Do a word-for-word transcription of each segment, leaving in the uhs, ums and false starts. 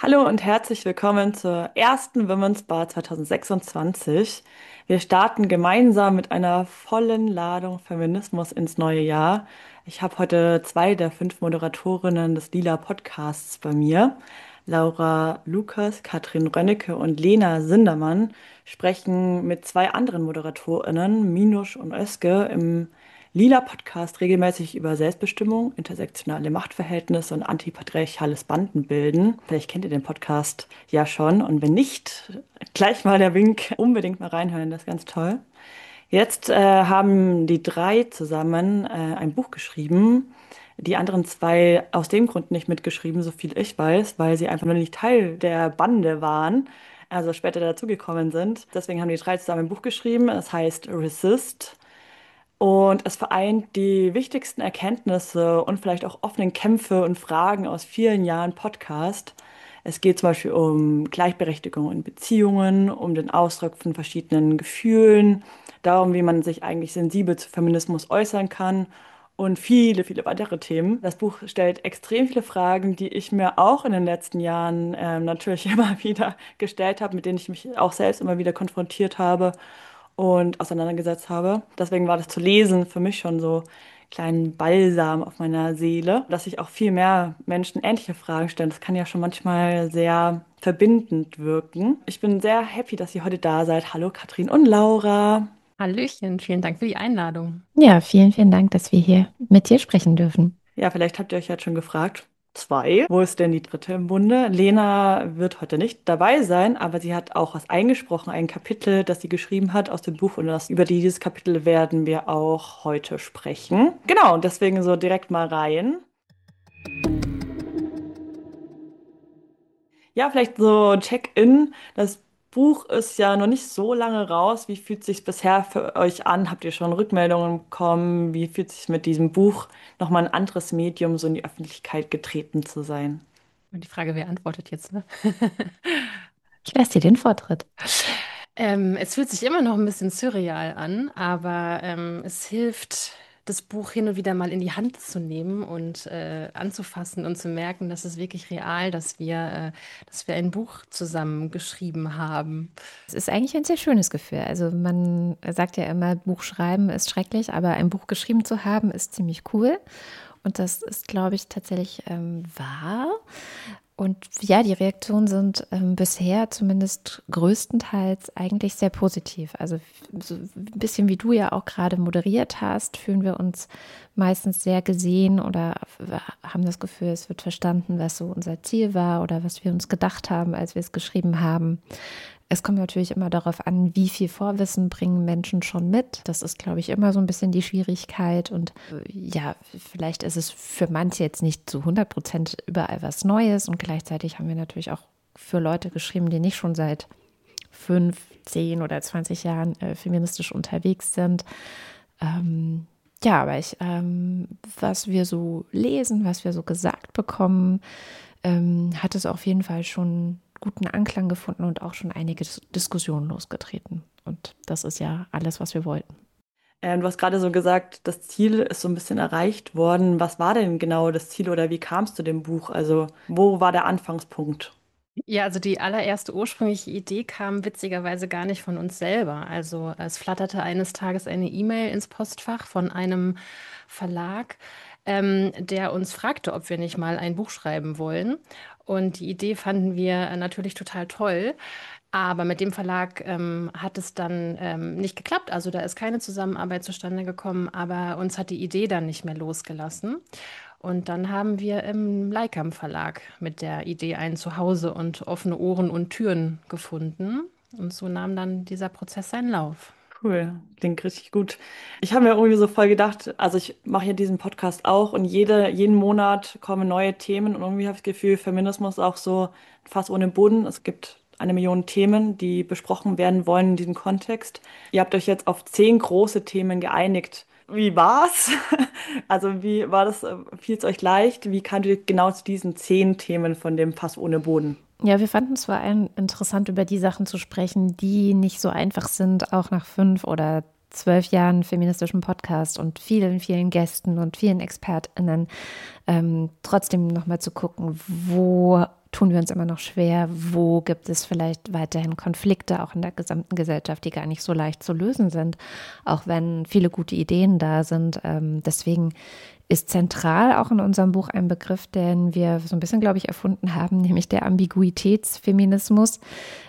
Hallo und herzlich willkommen zur ersten Women's Bar zwanzig sechsundzwanzig. Wir starten gemeinsam mit einer vollen Ladung Feminismus ins neue Jahr. Ich habe heute zwei der fünf Moderatorinnen des Lila Podcasts bei mir. Laura Lukas, Katrin Rönnecke und Lena Sindermann sprechen mit zwei anderen ModeratorInnen, Minusch und Özge, im Lila Podcast regelmäßig über Selbstbestimmung, intersektionale Machtverhältnisse und antipatriarchales Bandenbilden. Vielleicht kennt ihr den Podcast ja schon. Und wenn nicht, gleich mal der Wink, unbedingt mal reinhören, das ist ganz toll. Jetzt äh, haben die drei zusammen äh, ein Buch geschrieben. Die anderen zwei aus dem Grund nicht mitgeschrieben, so viel ich weiß, weil sie einfach nur nicht Teil der Bande waren, also später dazugekommen sind. Deswegen haben die drei zusammen ein Buch geschrieben. Es heißt Resist. Und es vereint die wichtigsten Erkenntnisse und vielleicht auch offenen Kämpfe und Fragen aus vielen Jahren Podcast. Es geht zum Beispiel um Gleichberechtigung in Beziehungen, um den Ausdruck von verschiedenen Gefühlen, darum, wie man sich eigentlich sensibel zu Feminismus äußern kann und viele, viele weitere Themen. Das Buch stellt extrem viele Fragen, die ich mir auch in den letzten Jahren ähm, natürlich immer wieder gestellt habe, mit denen ich mich auch selbst immer wieder konfrontiert habe und auseinandergesetzt habe. Deswegen war das zu lesen für mich schon so kleinen Balsam auf meiner Seele, dass sich auch viel mehr Menschen ähnliche Fragen stellen. Das kann ja schon manchmal sehr verbindend wirken. Ich bin sehr happy, dass ihr heute da seid. Hallo Katrin und Laura. Hallöchen, vielen Dank für die Einladung. Ja, vielen, vielen Dank, dass wir hier mit dir sprechen dürfen. Ja, vielleicht habt ihr euch jetzt schon gefragt. Zwei. Wo ist denn die dritte im Bunde? Lena wird heute nicht dabei sein, aber sie hat auch was eingesprochen, ein Kapitel, das sie geschrieben hat aus dem Buch und das, über dieses Kapitel werden wir auch heute sprechen. Genau, und deswegen so direkt mal rein. Ja, vielleicht so Check-in. Das Buch ist ja noch nicht so lange raus. Wie fühlt sich bisher für euch an? Habt ihr schon Rückmeldungen bekommen? Wie fühlt sich mit diesem Buch nochmal ein anderes Medium so in die Öffentlichkeit getreten zu sein? Und die Frage, wer antwortet jetzt, ne? Ich lasse dir den Vortritt. Ähm, es fühlt sich immer noch ein bisschen surreal an, aber ähm, es hilft, das Buch hin und wieder mal in die Hand zu nehmen und äh, anzufassen und zu merken, dass es wirklich real, dass wir, äh, dass wir ein Buch zusammen geschrieben haben. Es ist eigentlich ein sehr schönes Gefühl. Also man sagt ja immer, Buch schreiben ist schrecklich, aber ein Buch geschrieben zu haben, ist ziemlich cool. Und das ist, glaube ich, tatsächlich ähm, wahr. Und ja, die Reaktionen sind ähm, bisher zumindest größtenteils eigentlich sehr positiv. Also so ein bisschen wie du ja auch gerade moderiert hast, fühlen wir uns meistens sehr gesehen oder haben das Gefühl, es wird verstanden, was so unser Ziel war oder was wir uns gedacht haben, als wir es geschrieben haben. Es kommt natürlich immer darauf an, wie viel Vorwissen bringen Menschen schon mit. Das ist, glaube ich, immer so ein bisschen die Schwierigkeit. Und äh, ja, vielleicht ist es für manche jetzt nicht zu hundert Prozent überall was Neues. Und gleichzeitig haben wir natürlich auch für Leute geschrieben, die nicht schon seit fünf, zehn oder zwanzig Jahren äh, feministisch unterwegs sind. Ähm, ja, aber ich, ähm, was wir so lesen, was wir so gesagt bekommen, ähm, hat es auf jeden Fall schon guten Anklang gefunden und auch schon einige Dis- Diskussionen losgetreten. Und das ist ja alles, was wir wollten. Ähm, du hast gerade so gesagt, das Ziel ist so ein bisschen erreicht worden. Was war denn genau das Ziel oder wie kamst du dem Buch? Also, wo war der Anfangspunkt? Ja, also die allererste ursprüngliche Idee kam witzigerweise gar nicht von uns selber. Also es flatterte eines Tages eine E-Mail ins Postfach von einem Verlag, ähm, der uns fragte, ob wir nicht mal ein Buch schreiben wollen. Und die Idee fanden wir natürlich total toll. Aber mit dem Verlag ähm, hat es dann ähm, nicht geklappt. Also da ist keine Zusammenarbeit zustande gekommen, aber uns hat die Idee dann nicht mehr losgelassen. Und dann haben wir im Leikam Verlag mit der Idee ein Zuhause und offene Ohren und Türen gefunden. Und so nahm dann dieser Prozess seinen Lauf. Cool, klingt richtig gut. Ich habe mir irgendwie so voll gedacht, also ich mache ja diesen Podcast auch und jede, jeden Monat kommen neue Themen und irgendwie habe ich das Gefühl, Feminismus ist auch so fast ohne Boden. Es gibt eine Million Themen, die besprochen werden wollen in diesem Kontext. Ihr habt euch jetzt auf zehn große Themen geeinigt. Wie war's? Also wie war das? Fiel es euch leicht? Wie kamt ihr genau zu diesen zehn Themen von dem Fass ohne Boden? Ja, wir fanden es vor allem interessant, über die Sachen zu sprechen, die nicht so einfach sind, auch nach fünf oder zwölf Jahren feministischen Podcast und vielen, vielen Gästen und vielen ExpertInnen, ähm, trotzdem nochmal zu gucken, wo tun wir uns immer noch schwer? Wo gibt es vielleicht weiterhin Konflikte, auch in der gesamten Gesellschaft, die gar nicht so leicht zu lösen sind, auch wenn viele gute Ideen da sind. Ähm, deswegen ist zentral auch in unserem Buch ein Begriff, den wir so ein bisschen, glaube ich, erfunden haben, nämlich der Ambiguitätsfeminismus,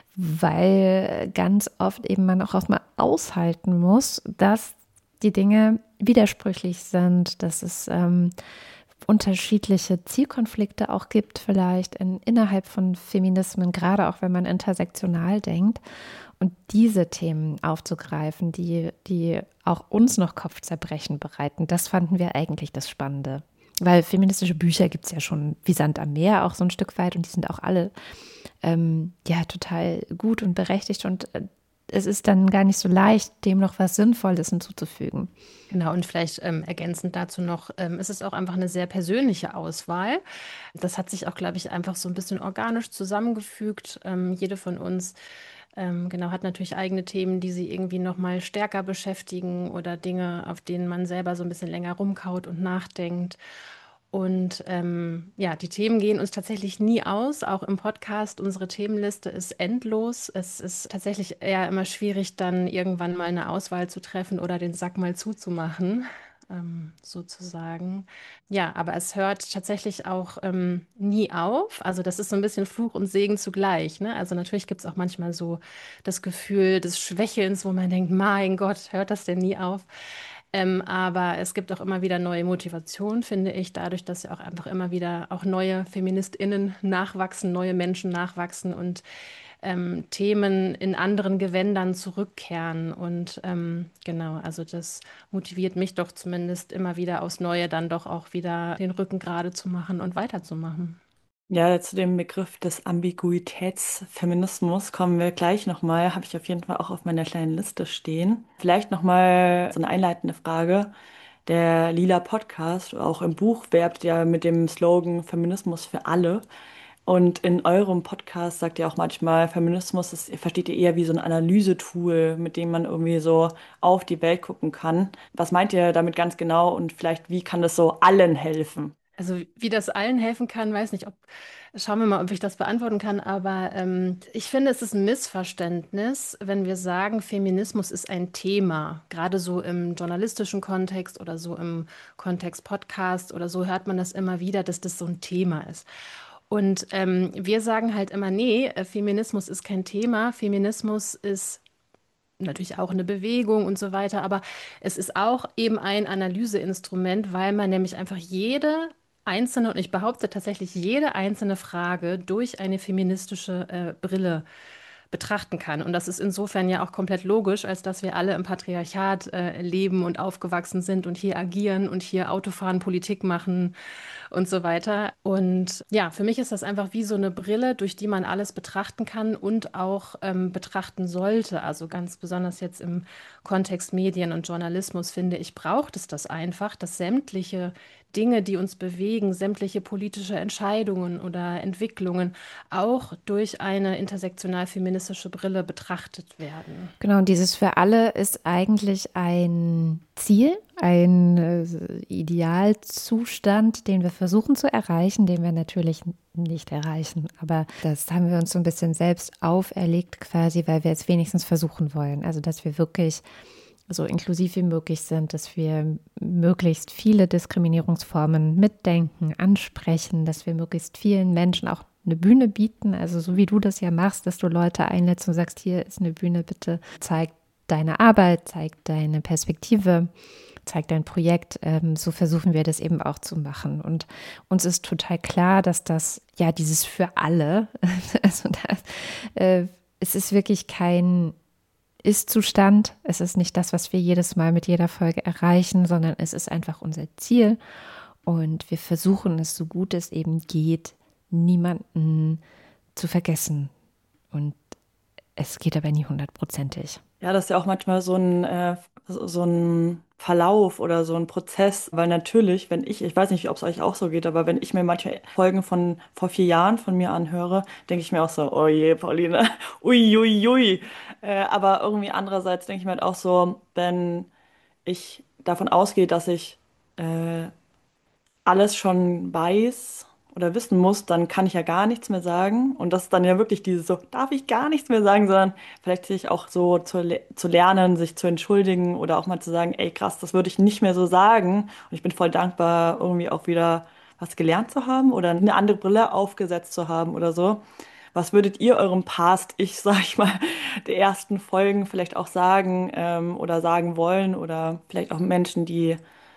weil ganz oft eben man auch erstmal aushalten muss, dass die Dinge widersprüchlich sind, dass es ähm, unterschiedliche Zielkonflikte auch gibt, vielleicht in, innerhalb von Feminismen, gerade auch wenn man intersektional denkt. Und diese Themen aufzugreifen, die, die auch uns noch Kopfzerbrechen bereiten, das fanden wir eigentlich das Spannende. Weil feministische Bücher gibt es ja schon wie Sand am Meer auch so ein Stück weit und die sind auch alle ähm, ja total gut und berechtigt und äh, es ist dann gar nicht so leicht, dem noch was Sinnvolles hinzuzufügen. Genau, und vielleicht ähm, ergänzend dazu noch, ähm, ist es auch einfach eine sehr persönliche Auswahl. Das hat sich auch, glaube ich, einfach so ein bisschen organisch zusammengefügt. Ähm, jede von uns, ähm, genau, hat natürlich eigene Themen, die sie irgendwie noch mal stärker beschäftigen oder Dinge, auf denen man selber so ein bisschen länger rumkaut und nachdenkt. Und ähm, ja, die Themen gehen uns tatsächlich nie aus, auch im Podcast. Unsere Themenliste ist endlos. Es ist tatsächlich eher immer schwierig, dann irgendwann mal eine Auswahl zu treffen oder den Sack mal zuzumachen, ähm, sozusagen. Ja, aber es hört tatsächlich auch ähm, nie auf. Also das ist so ein bisschen Fluch und Segen zugleich, ne? Also natürlich gibt es auch manchmal so das Gefühl des Schwächelns, wo man denkt, mein Gott, hört das denn nie auf? Ähm, aber es gibt auch immer wieder neue Motivationen, finde ich, dadurch, dass ja auch einfach immer wieder auch neue FeministInnen nachwachsen, neue Menschen nachwachsen und ähm, Themen in anderen Gewändern zurückkehren. Und ähm, genau, also das motiviert mich doch zumindest immer wieder aufs Neue, dann doch auch wieder den Rücken gerade zu machen und weiterzumachen. Ja, zu dem Begriff des Ambiguitätsfeminismus kommen wir gleich nochmal, habe ich auf jeden Fall auch auf meiner kleinen Liste stehen. Vielleicht nochmal so eine einleitende Frage. Der Lila Podcast, auch im Buch, werbt ja mit dem Slogan Feminismus für alle. Und in eurem Podcast sagt ihr auch manchmal, Feminismus ist, versteht ihr eher wie so ein Analysetool, mit dem man irgendwie so auf die Welt gucken kann. Was meint ihr damit ganz genau und vielleicht wie kann das so allen helfen? Also wie das allen helfen kann, weiß nicht, ob, schauen wir mal, ob ich das beantworten kann, aber ähm, ich finde, es ist ein Missverständnis, wenn wir sagen, Feminismus ist ein Thema. Gerade so im journalistischen Kontext oder so im Kontext Podcast oder so hört man das immer wieder, dass das so ein Thema ist. Und ähm, wir sagen halt immer, nee, äh, Feminismus ist kein Thema, Feminismus ist natürlich auch eine Bewegung und so weiter, aber es ist auch eben ein Analyseinstrument, weil man nämlich einfach jede einzelne, und ich behaupte tatsächlich jede einzelne Frage durch eine feministische äh, Brille betrachten kann. Und das ist insofern ja auch komplett logisch, als dass wir alle im Patriarchat äh, leben und aufgewachsen sind und hier agieren und hier Auto fahren, Politik machen und so weiter. Und ja, für mich ist das einfach wie so eine Brille, durch die man alles betrachten kann und auch ähm, betrachten sollte. Also ganz besonders jetzt im Kontext Medien und Journalismus, finde ich, braucht es das einfach, dass sämtliche Dinge, die uns bewegen, sämtliche politische Entscheidungen oder Entwicklungen auch durch eine intersektional-feministische Brille betrachtet werden. Genau, und dieses für alle ist eigentlich ein Ziel, ein äh, Idealzustand, den wir versuchen zu erreichen, den wir natürlich nicht erreichen. Aber das haben wir uns so ein bisschen selbst auferlegt quasi, weil wir es wenigstens versuchen wollen. Also, dass wir wirklich so inklusiv wie möglich sind, dass wir möglichst viele Diskriminierungsformen mitdenken, ansprechen, dass wir möglichst vielen Menschen auch eine Bühne bieten, also so wie du das ja machst, dass du Leute einlädst und sagst, hier ist eine Bühne, bitte zeig deine Arbeit, zeig deine Perspektive, zeig dein Projekt. Ähm, so versuchen wir das eben auch zu machen. Und uns ist total klar, dass das, ja, dieses für alle, also das, äh, es ist wirklich kein Ist-Zustand. Es ist nicht das, was wir jedes Mal mit jeder Folge erreichen, sondern es ist einfach unser Ziel. Und wir versuchen es, so gut es eben geht, niemanden zu vergessen. Und es geht aber nie hundertprozentig. Ja, das ist ja auch manchmal so ein, äh, so so ein Verlauf oder so ein Prozess, weil natürlich, wenn ich, ich weiß nicht, ob es euch auch so geht, aber wenn ich mir manche Folgen von vor vier Jahren von mir anhöre, denke ich mir auch so, oh je, Pauline, ui, ui, ui. Äh, aber irgendwie andererseits denke ich mir halt auch so, wenn ich davon ausgehe, dass ich äh, alles schon weiß oder wissen muss, dann kann ich ja gar nichts mehr sagen. Und das ist dann ja wirklich dieses so, darf ich gar nichts mehr sagen, sondern vielleicht sich auch so zu, le- zu lernen, sich zu entschuldigen oder auch mal zu sagen, ey krass, das würde ich nicht mehr so sagen. Und ich bin voll dankbar, irgendwie auch wieder was gelernt zu haben oder eine andere Brille aufgesetzt zu haben oder so. Was würdet ihr eurem Past-Ich, sag ich mal, der ersten Folgen vielleicht auch sagen ähm, oder sagen wollen oder vielleicht auch Menschen, die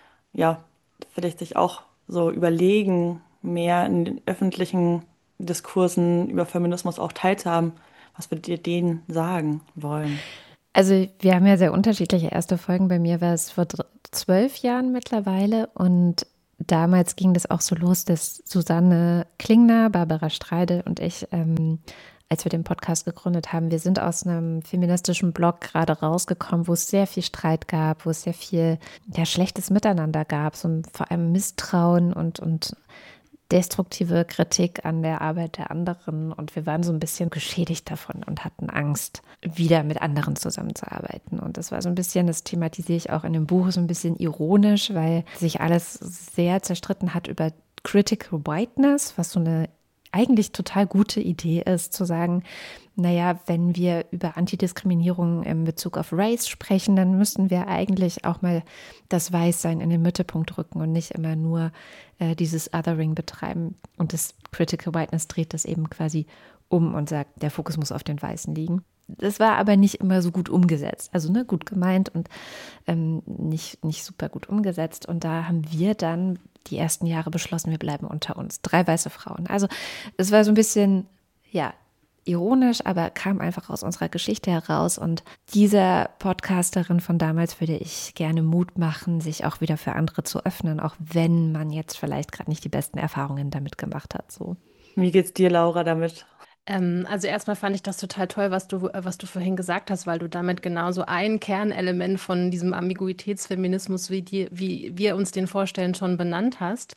ja vielleicht sich auch so überlegen, mehr in den öffentlichen Diskursen über Feminismus auch teilzuhaben? Was würdet ihr denen sagen wollen? Also wir haben ja sehr unterschiedliche erste Folgen. Bei mir war es vor dr- zwölf Jahren mittlerweile und damals ging das auch so los, dass Susanne Klingner, Barbara Streidel und ich, ähm, als wir den Podcast gegründet haben, wir sind aus einem feministischen Blog gerade rausgekommen, wo es sehr viel Streit gab, wo es sehr viel ja, schlechtes Miteinander gab, so vor allem Misstrauen und, und destruktive Kritik an der Arbeit der anderen. Und wir waren so ein bisschen geschädigt davon und hatten Angst, wieder mit anderen zusammenzuarbeiten. Und das war so ein bisschen, das thematisiere ich auch in dem Buch, so ein bisschen ironisch, weil sich alles sehr zerstritten hat über Critical Whiteness, was so eine eigentlich total gute Idee ist, zu sagen, naja, wenn wir über Antidiskriminierung in Bezug auf Race sprechen, dann müssen wir eigentlich auch mal das Weißsein in den Mittelpunkt rücken und nicht immer nur äh, dieses Othering betreiben. Und das Critical Whiteness dreht das eben quasi um und sagt, der Fokus muss auf den Weißen liegen. Das war aber nicht immer so gut umgesetzt. Also ne, gut gemeint und ähm, nicht, nicht super gut umgesetzt. Und da haben wir dann die ersten Jahre beschlossen, wir bleiben unter uns. Drei weiße Frauen. Also es war so ein bisschen, ja, ironisch, aber kam einfach aus unserer Geschichte heraus. Und dieser Podcasterin von damals würde ich gerne Mut machen, sich auch wieder für andere zu öffnen, auch wenn man jetzt vielleicht gerade nicht die besten Erfahrungen damit gemacht hat. So. Wie geht's dir, Laura, damit? Ähm, also erstmal fand ich das total toll, was du, äh, was du vorhin gesagt hast, weil du damit genauso ein Kernelement von diesem Ambiguitätsfeminismus, wie die, wie wir uns den vorstellen, schon benannt hast.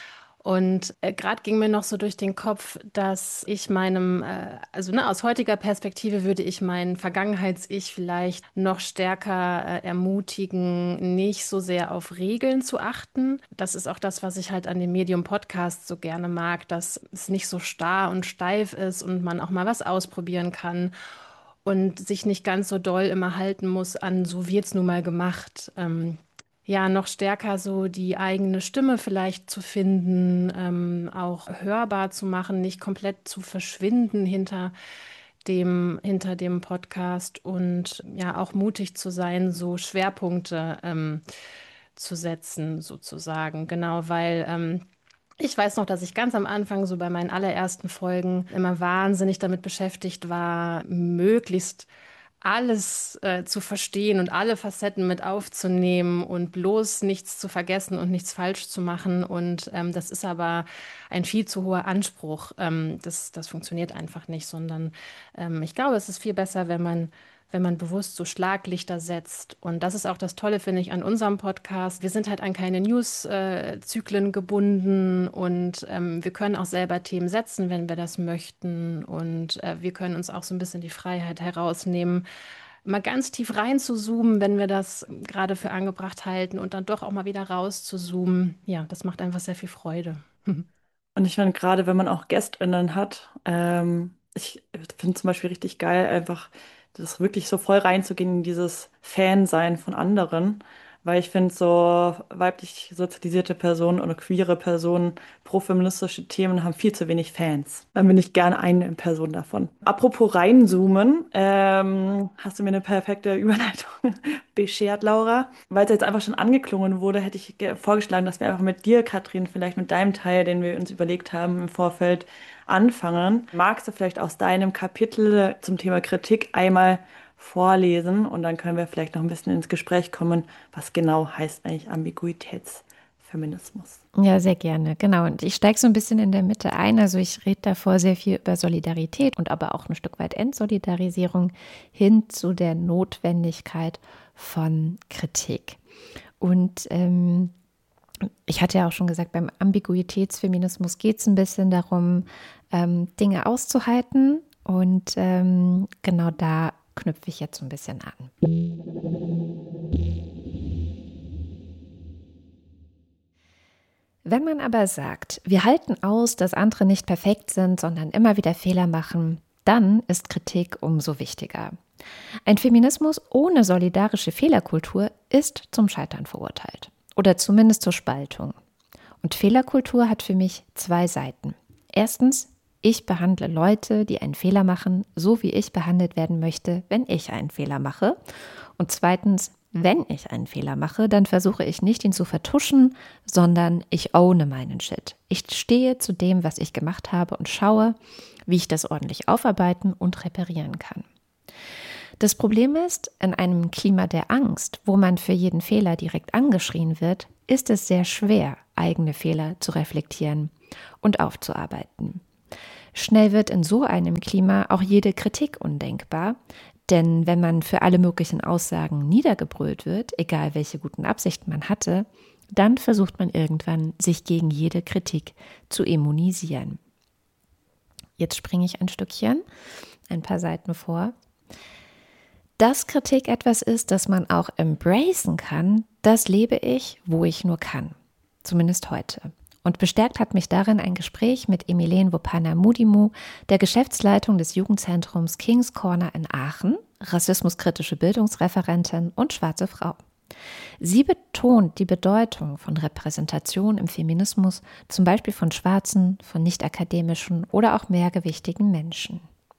Und äh, gerade ging mir noch so durch den Kopf, dass ich meinem, äh, also ne, aus heutiger Perspektive würde ich mein Vergangenheits-Ich vielleicht noch stärker äh, ermutigen, nicht so sehr auf Regeln zu achten. Das ist auch das, was ich halt an dem Medium Podcast so gerne mag, dass es nicht so starr und steif ist und man auch mal was ausprobieren kann und sich nicht ganz so doll immer halten muss an, so wird's nun mal gemacht. Ähm, ja, noch stärker so die eigene Stimme vielleicht zu finden, ähm, auch hörbar zu machen, nicht komplett zu verschwinden hinter dem, hinter dem Podcast und ja, auch mutig zu sein, so Schwerpunkte ähm, zu setzen, sozusagen. Genau, weil ähm, ich weiß noch, dass ich ganz am Anfang, so bei meinen allerersten Folgen, immer wahnsinnig damit beschäftigt war, möglichst alles äh, zu verstehen und alle Facetten mit aufzunehmen und bloß nichts zu vergessen und nichts falsch zu machen. Und ähm, das ist aber ein viel zu hoher Anspruch. Ähm, das, das funktioniert einfach nicht, sondern ähm, ich glaube, es ist viel besser, wenn man wenn man bewusst so Schlaglichter setzt. Und das ist auch das Tolle, finde ich, an unserem Podcast. Wir sind halt an keine News-Zyklen gebunden und ähm, wir können auch selber Themen setzen, wenn wir das möchten. Und äh, wir können uns auch so ein bisschen die Freiheit herausnehmen, mal ganz tief rein zu zoomen, wenn wir das gerade für angebracht halten und dann doch auch mal wieder raus zu zoomen. Ja, das macht einfach sehr viel Freude. Und ich finde gerade, wenn man auch GästInnen hat, ähm, ich finde zum Beispiel richtig geil, einfach das wirklich so voll reinzugehen in dieses Fan-Sein von anderen. Weil ich finde, so weiblich sozialisierte Personen oder queere Personen pro feministische Themen haben viel zu wenig Fans. Dann bin ich gerne eine Person davon. Apropos reinzoomen, ähm, hast du mir eine perfekte Überleitung beschert, Laura. Weil es jetzt einfach schon angeklungen wurde, hätte ich ge- vorgeschlagen, dass wir einfach mit dir, Katrin, vielleicht mit deinem Teil, den wir uns überlegt haben im Vorfeld, anfangen. Magst du vielleicht aus deinem Kapitel zum Thema Kritik einmal vorlesen und dann können wir vielleicht noch ein bisschen ins Gespräch kommen, was genau heißt eigentlich Ambiguitätsfeminismus? Ja, sehr gerne, genau. Und ich steige so ein bisschen in der Mitte ein. Also ich rede davor sehr viel über Solidarität und aber auch ein Stück weit Entsolidarisierung hin zu der Notwendigkeit von Kritik. Und ähm, ich hatte ja auch schon gesagt, beim Ambiguitätsfeminismus geht es ein bisschen darum, ähm, Dinge auszuhalten. Und ähm, genau da knüpfe ich jetzt so ein bisschen an. Wenn man aber sagt, wir halten aus, dass andere nicht perfekt sind, sondern immer wieder Fehler machen, dann ist Kritik umso wichtiger. Ein Feminismus ohne solidarische Fehlerkultur ist zum Scheitern verurteilt oder zumindest zur Spaltung. Und Fehlerkultur hat für mich zwei Seiten. Erstens, ich behandle Leute, die einen Fehler machen, so wie ich behandelt werden möchte, wenn ich einen Fehler mache. Und zweitens, wenn ich einen Fehler mache, dann versuche ich nicht, ihn zu vertuschen, sondern ich owne meinen Shit. Ich stehe zu dem, was ich gemacht habe und schaue, wie ich das ordentlich aufarbeiten und reparieren kann. Das Problem ist, in einem Klima der Angst, wo man für jeden Fehler direkt angeschrien wird, ist es sehr schwer, eigene Fehler zu reflektieren und aufzuarbeiten. Schnell wird in so einem Klima auch jede Kritik undenkbar, denn wenn man für alle möglichen Aussagen niedergebrüllt wird, egal welche guten Absichten man hatte, dann versucht man irgendwann, sich gegen jede Kritik zu immunisieren. Jetzt springe ich ein Stückchen, ein paar Seiten vor. Dass Kritik etwas ist, das man auch embracen kann, das lebe ich, wo ich nur kann. Zumindest heute. Und bestärkt hat mich darin ein Gespräch mit Emilene Wopana-Mudimu, der Geschäftsleitung des Jugendzentrums King's Corner in Aachen, rassismuskritische Bildungsreferentin und schwarze Frau. Sie betont die Bedeutung von Repräsentation im Feminismus, zum Beispiel von schwarzen, von nicht-akademischen oder auch mehrgewichtigen Menschen.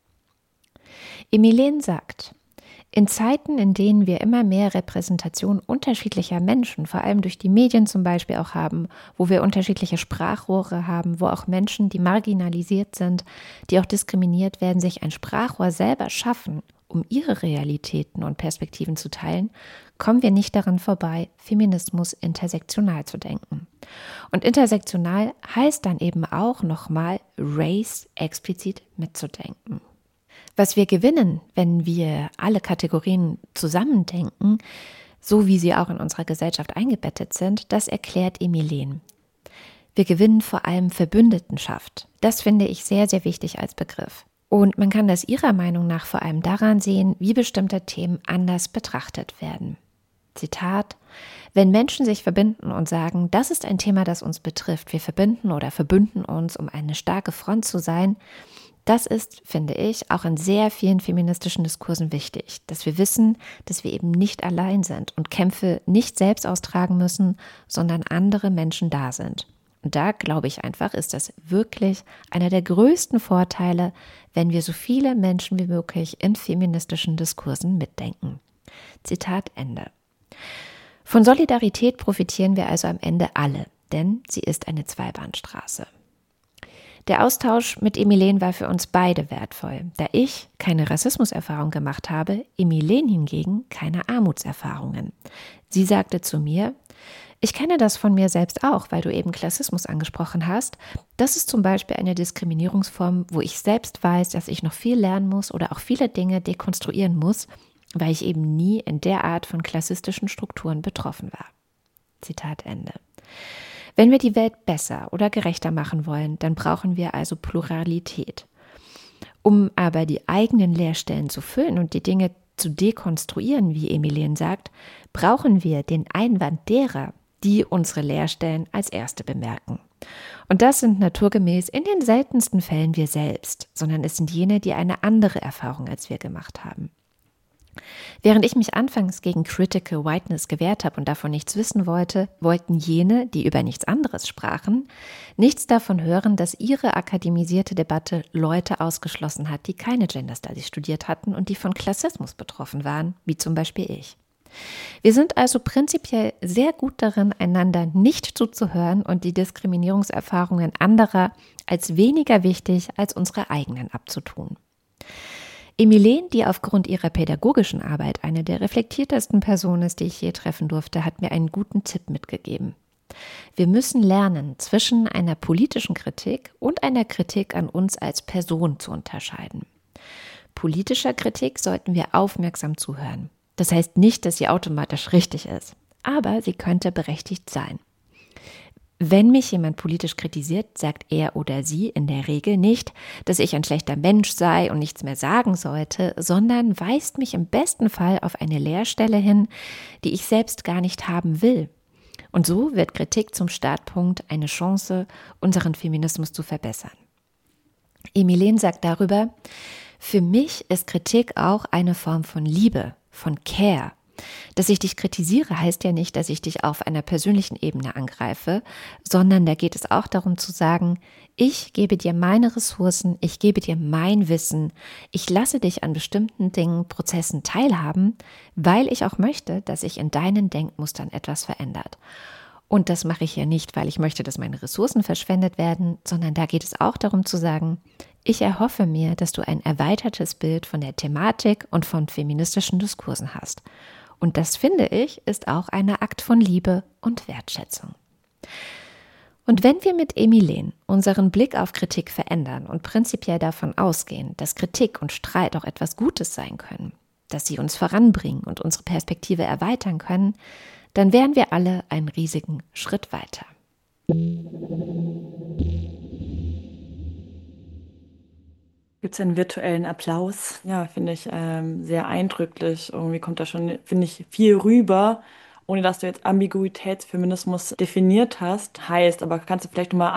Emilene sagt: In Zeiten, in denen wir immer mehr Repräsentation unterschiedlicher Menschen, vor allem durch die Medien zum Beispiel auch haben, wo wir unterschiedliche Sprachrohre haben, wo auch Menschen, die marginalisiert sind, die auch diskriminiert werden, sich ein Sprachrohr selber schaffen, um ihre Realitäten und Perspektiven zu teilen, kommen wir nicht daran vorbei, Feminismus intersektional zu denken. Und intersektional heißt dann eben auch nochmal, Race explizit mitzudenken. Was wir gewinnen, wenn wir alle Kategorien zusammendenken, so wie sie auch in unserer Gesellschaft eingebettet sind, das erklärt Emilene. Wir gewinnen vor allem Verbündetenschaft. Das finde ich sehr, sehr wichtig als Begriff. Und man kann das ihrer Meinung nach vor allem daran sehen, wie bestimmte Themen anders betrachtet werden. Zitat: Wenn Menschen sich verbinden und sagen, das ist ein Thema, das uns betrifft, wir verbinden oder verbünden uns, um eine starke Front zu sein, das ist, finde ich, auch in sehr vielen feministischen Diskursen wichtig, dass wir wissen, dass wir eben nicht allein sind und Kämpfe nicht selbst austragen müssen, sondern andere Menschen da sind. Und da glaube ich einfach, ist das wirklich einer der größten Vorteile, wenn wir so viele Menschen wie möglich in feministischen Diskursen mitdenken. Zitat Ende. Von Solidarität profitieren wir also am Ende alle, denn sie ist eine Zweibahnstraße. Der Austausch mit Emilene war für uns beide wertvoll, da ich keine Rassismuserfahrung gemacht habe, Emilene hingegen keine Armutserfahrungen. Sie sagte zu mir: Ich kenne das von mir selbst auch, weil du eben Klassismus angesprochen hast. Das ist zum Beispiel eine Diskriminierungsform, wo ich selbst weiß, dass ich noch viel lernen muss oder auch viele Dinge dekonstruieren muss, weil ich eben nie in der Art von klassistischen Strukturen betroffen war. Zitat Ende. Wenn wir die Welt besser oder gerechter machen wollen, dann brauchen wir also Pluralität. Um aber die eigenen Leerstellen zu füllen und die Dinge zu dekonstruieren, wie Emilene sagt, brauchen wir den Einwand derer, die unsere Leerstellen als erste bemerken. Und das sind naturgemäß in den seltensten Fällen wir selbst, sondern es sind jene, die eine andere Erfahrung als wir gemacht haben. Während ich mich anfangs gegen Critical Whiteness gewehrt habe und davon nichts wissen wollte, wollten jene, die über nichts anderes sprachen, nichts davon hören, dass ihre akademisierte Debatte Leute ausgeschlossen hat, die keine Gender Studies studiert hatten und die von Klassismus betroffen waren, wie zum Beispiel ich. Wir sind also prinzipiell sehr gut darin, einander nicht zuzuhören und die Diskriminierungserfahrungen anderer als weniger wichtig als unsere eigenen abzutun. Emilene, die aufgrund ihrer pädagogischen Arbeit eine der reflektiertesten Personen ist, die ich je treffen durfte, hat mir einen guten Tipp mitgegeben. Wir müssen lernen, zwischen einer politischen Kritik und einer Kritik an uns als Person zu unterscheiden. Politischer Kritik sollten wir aufmerksam zuhören. Das heißt nicht, dass sie automatisch richtig ist, aber sie könnte berechtigt sein. Wenn mich jemand politisch kritisiert, sagt er oder sie in der Regel nicht, dass ich ein schlechter Mensch sei und nichts mehr sagen sollte, sondern weist mich im besten Fall auf eine Leerstelle hin, die ich selbst gar nicht haben will. Und so wird Kritik zum Startpunkt, eine Chance, unseren Feminismus zu verbessern. Emilien sagt darüber: Für mich ist Kritik auch eine Form von Liebe, von Care. Dass ich dich kritisiere, heißt ja nicht, dass ich dich auf einer persönlichen Ebene angreife, sondern da geht es auch darum zu sagen, ich gebe dir meine Ressourcen, ich gebe dir mein Wissen, ich lasse dich an bestimmten Dingen, Prozessen teilhaben, weil ich auch möchte, dass sich in deinen Denkmustern etwas verändert. Und das mache ich ja nicht, weil ich möchte, dass meine Ressourcen verschwendet werden, sondern da geht es auch darum zu sagen, ich erhoffe mir, dass du ein erweitertes Bild von der Thematik und von feministischen Diskursen hast. Und das, finde ich, ist auch ein Akt von Liebe und Wertschätzung. Und wenn wir mit Emilien unseren Blick auf Kritik verändern und prinzipiell davon ausgehen, dass Kritik und Streit auch etwas Gutes sein können, dass sie uns voranbringen und unsere Perspektive erweitern können, dann wären wir alle einen riesigen Schritt weiter. Gibt es einen virtuellen Applaus? Ja, finde ich ähm, sehr eindrücklich. Irgendwie kommt da schon, finde ich, viel rüber, ohne dass du jetzt Ambiguitätsfeminismus definiert hast. Heißt, aber kannst du vielleicht nochmal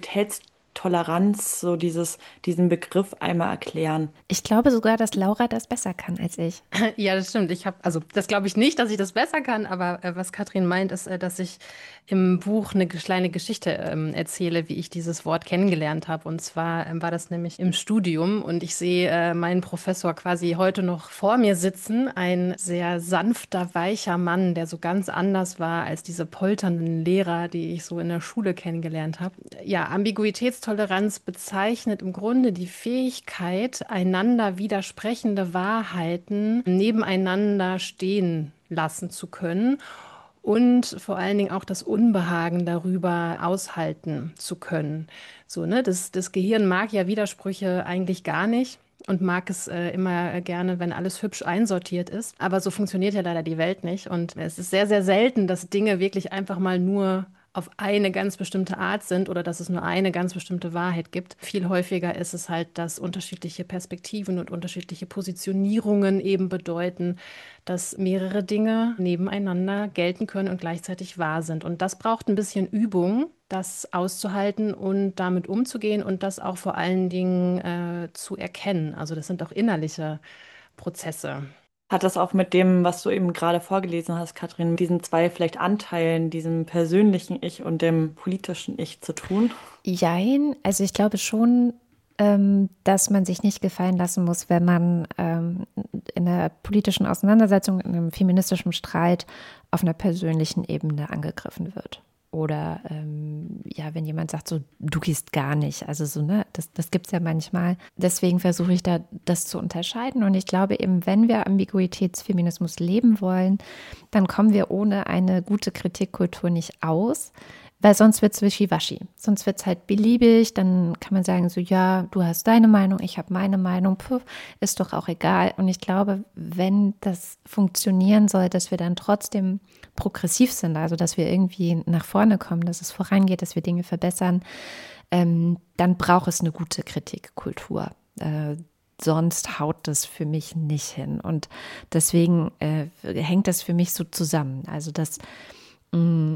Ambiguitätstoleranz, so dieses, diesen Begriff einmal erklären? Ich glaube sogar, dass Laura das besser kann als ich. Ja, das stimmt. Ich habe, also das glaube ich nicht, dass ich das besser kann, aber äh, was Katrin meint, ist, äh, dass ich im Buch eine kleine Geschichte ähm, erzähle, wie ich dieses Wort kennengelernt habe. Und zwar ähm, war das nämlich im Studium und ich sehe äh, meinen Professor quasi heute noch vor mir sitzen. Ein sehr sanfter, weicher Mann, der so ganz anders war als diese polternden Lehrer, die ich so in der Schule kennengelernt habe. Ja, Ambiguitätstoleranz bezeichnet im Grunde die Fähigkeit, einander widersprechende Wahrheiten nebeneinander stehen lassen zu können und vor allen Dingen auch das Unbehagen darüber aushalten zu können. So, ne? Das, das Gehirn mag ja Widersprüche eigentlich gar nicht und mag es äh, immer gerne, wenn alles hübsch einsortiert ist. Aber so funktioniert ja leider die Welt nicht. Und es ist sehr, sehr selten, dass Dinge wirklich einfach mal nur auf eine ganz bestimmte Art sind oder dass es nur eine ganz bestimmte Wahrheit gibt. Viel häufiger ist es halt, dass unterschiedliche Perspektiven und unterschiedliche Positionierungen eben bedeuten, dass mehrere Dinge nebeneinander gelten können und gleichzeitig wahr sind. Und das braucht ein bisschen Übung, das auszuhalten und damit umzugehen und das auch vor allen Dingen äh, zu erkennen. Also das sind auch innerliche Prozesse. Hat das auch mit dem, was du eben gerade vorgelesen hast, Katrin, mit diesen zwei vielleicht Anteilen, diesem persönlichen Ich und dem politischen Ich zu tun? Jein, also ich glaube schon, ähm, dass man sich nicht gefallen lassen muss, wenn man ähm, in einer politischen Auseinandersetzung, in einem feministischen Streit auf einer persönlichen Ebene angegriffen wird. Oder ähm, ja, wenn jemand sagt, so, du gehst gar nicht. Also so, ne, das, das gibt es ja manchmal. Deswegen versuche ich da das zu unterscheiden. Und ich glaube eben, wenn wir Ambiguitätsfeminismus leben wollen, dann kommen wir ohne eine gute Kritikkultur nicht aus. Weil sonst wird es wischiwaschi. Sonst wird es halt beliebig. Dann kann man sagen, so ja, du hast deine Meinung, ich habe meine Meinung. Puh, ist doch auch egal. Und ich glaube, wenn das funktionieren soll, dass wir dann trotzdem progressiv sind, also dass wir irgendwie nach vorne kommen, dass es vorangeht, dass wir Dinge verbessern, ähm, dann braucht es eine gute Kritikkultur. Äh, sonst haut das für mich nicht hin. Und deswegen äh, hängt das für mich so zusammen. Also dass mh,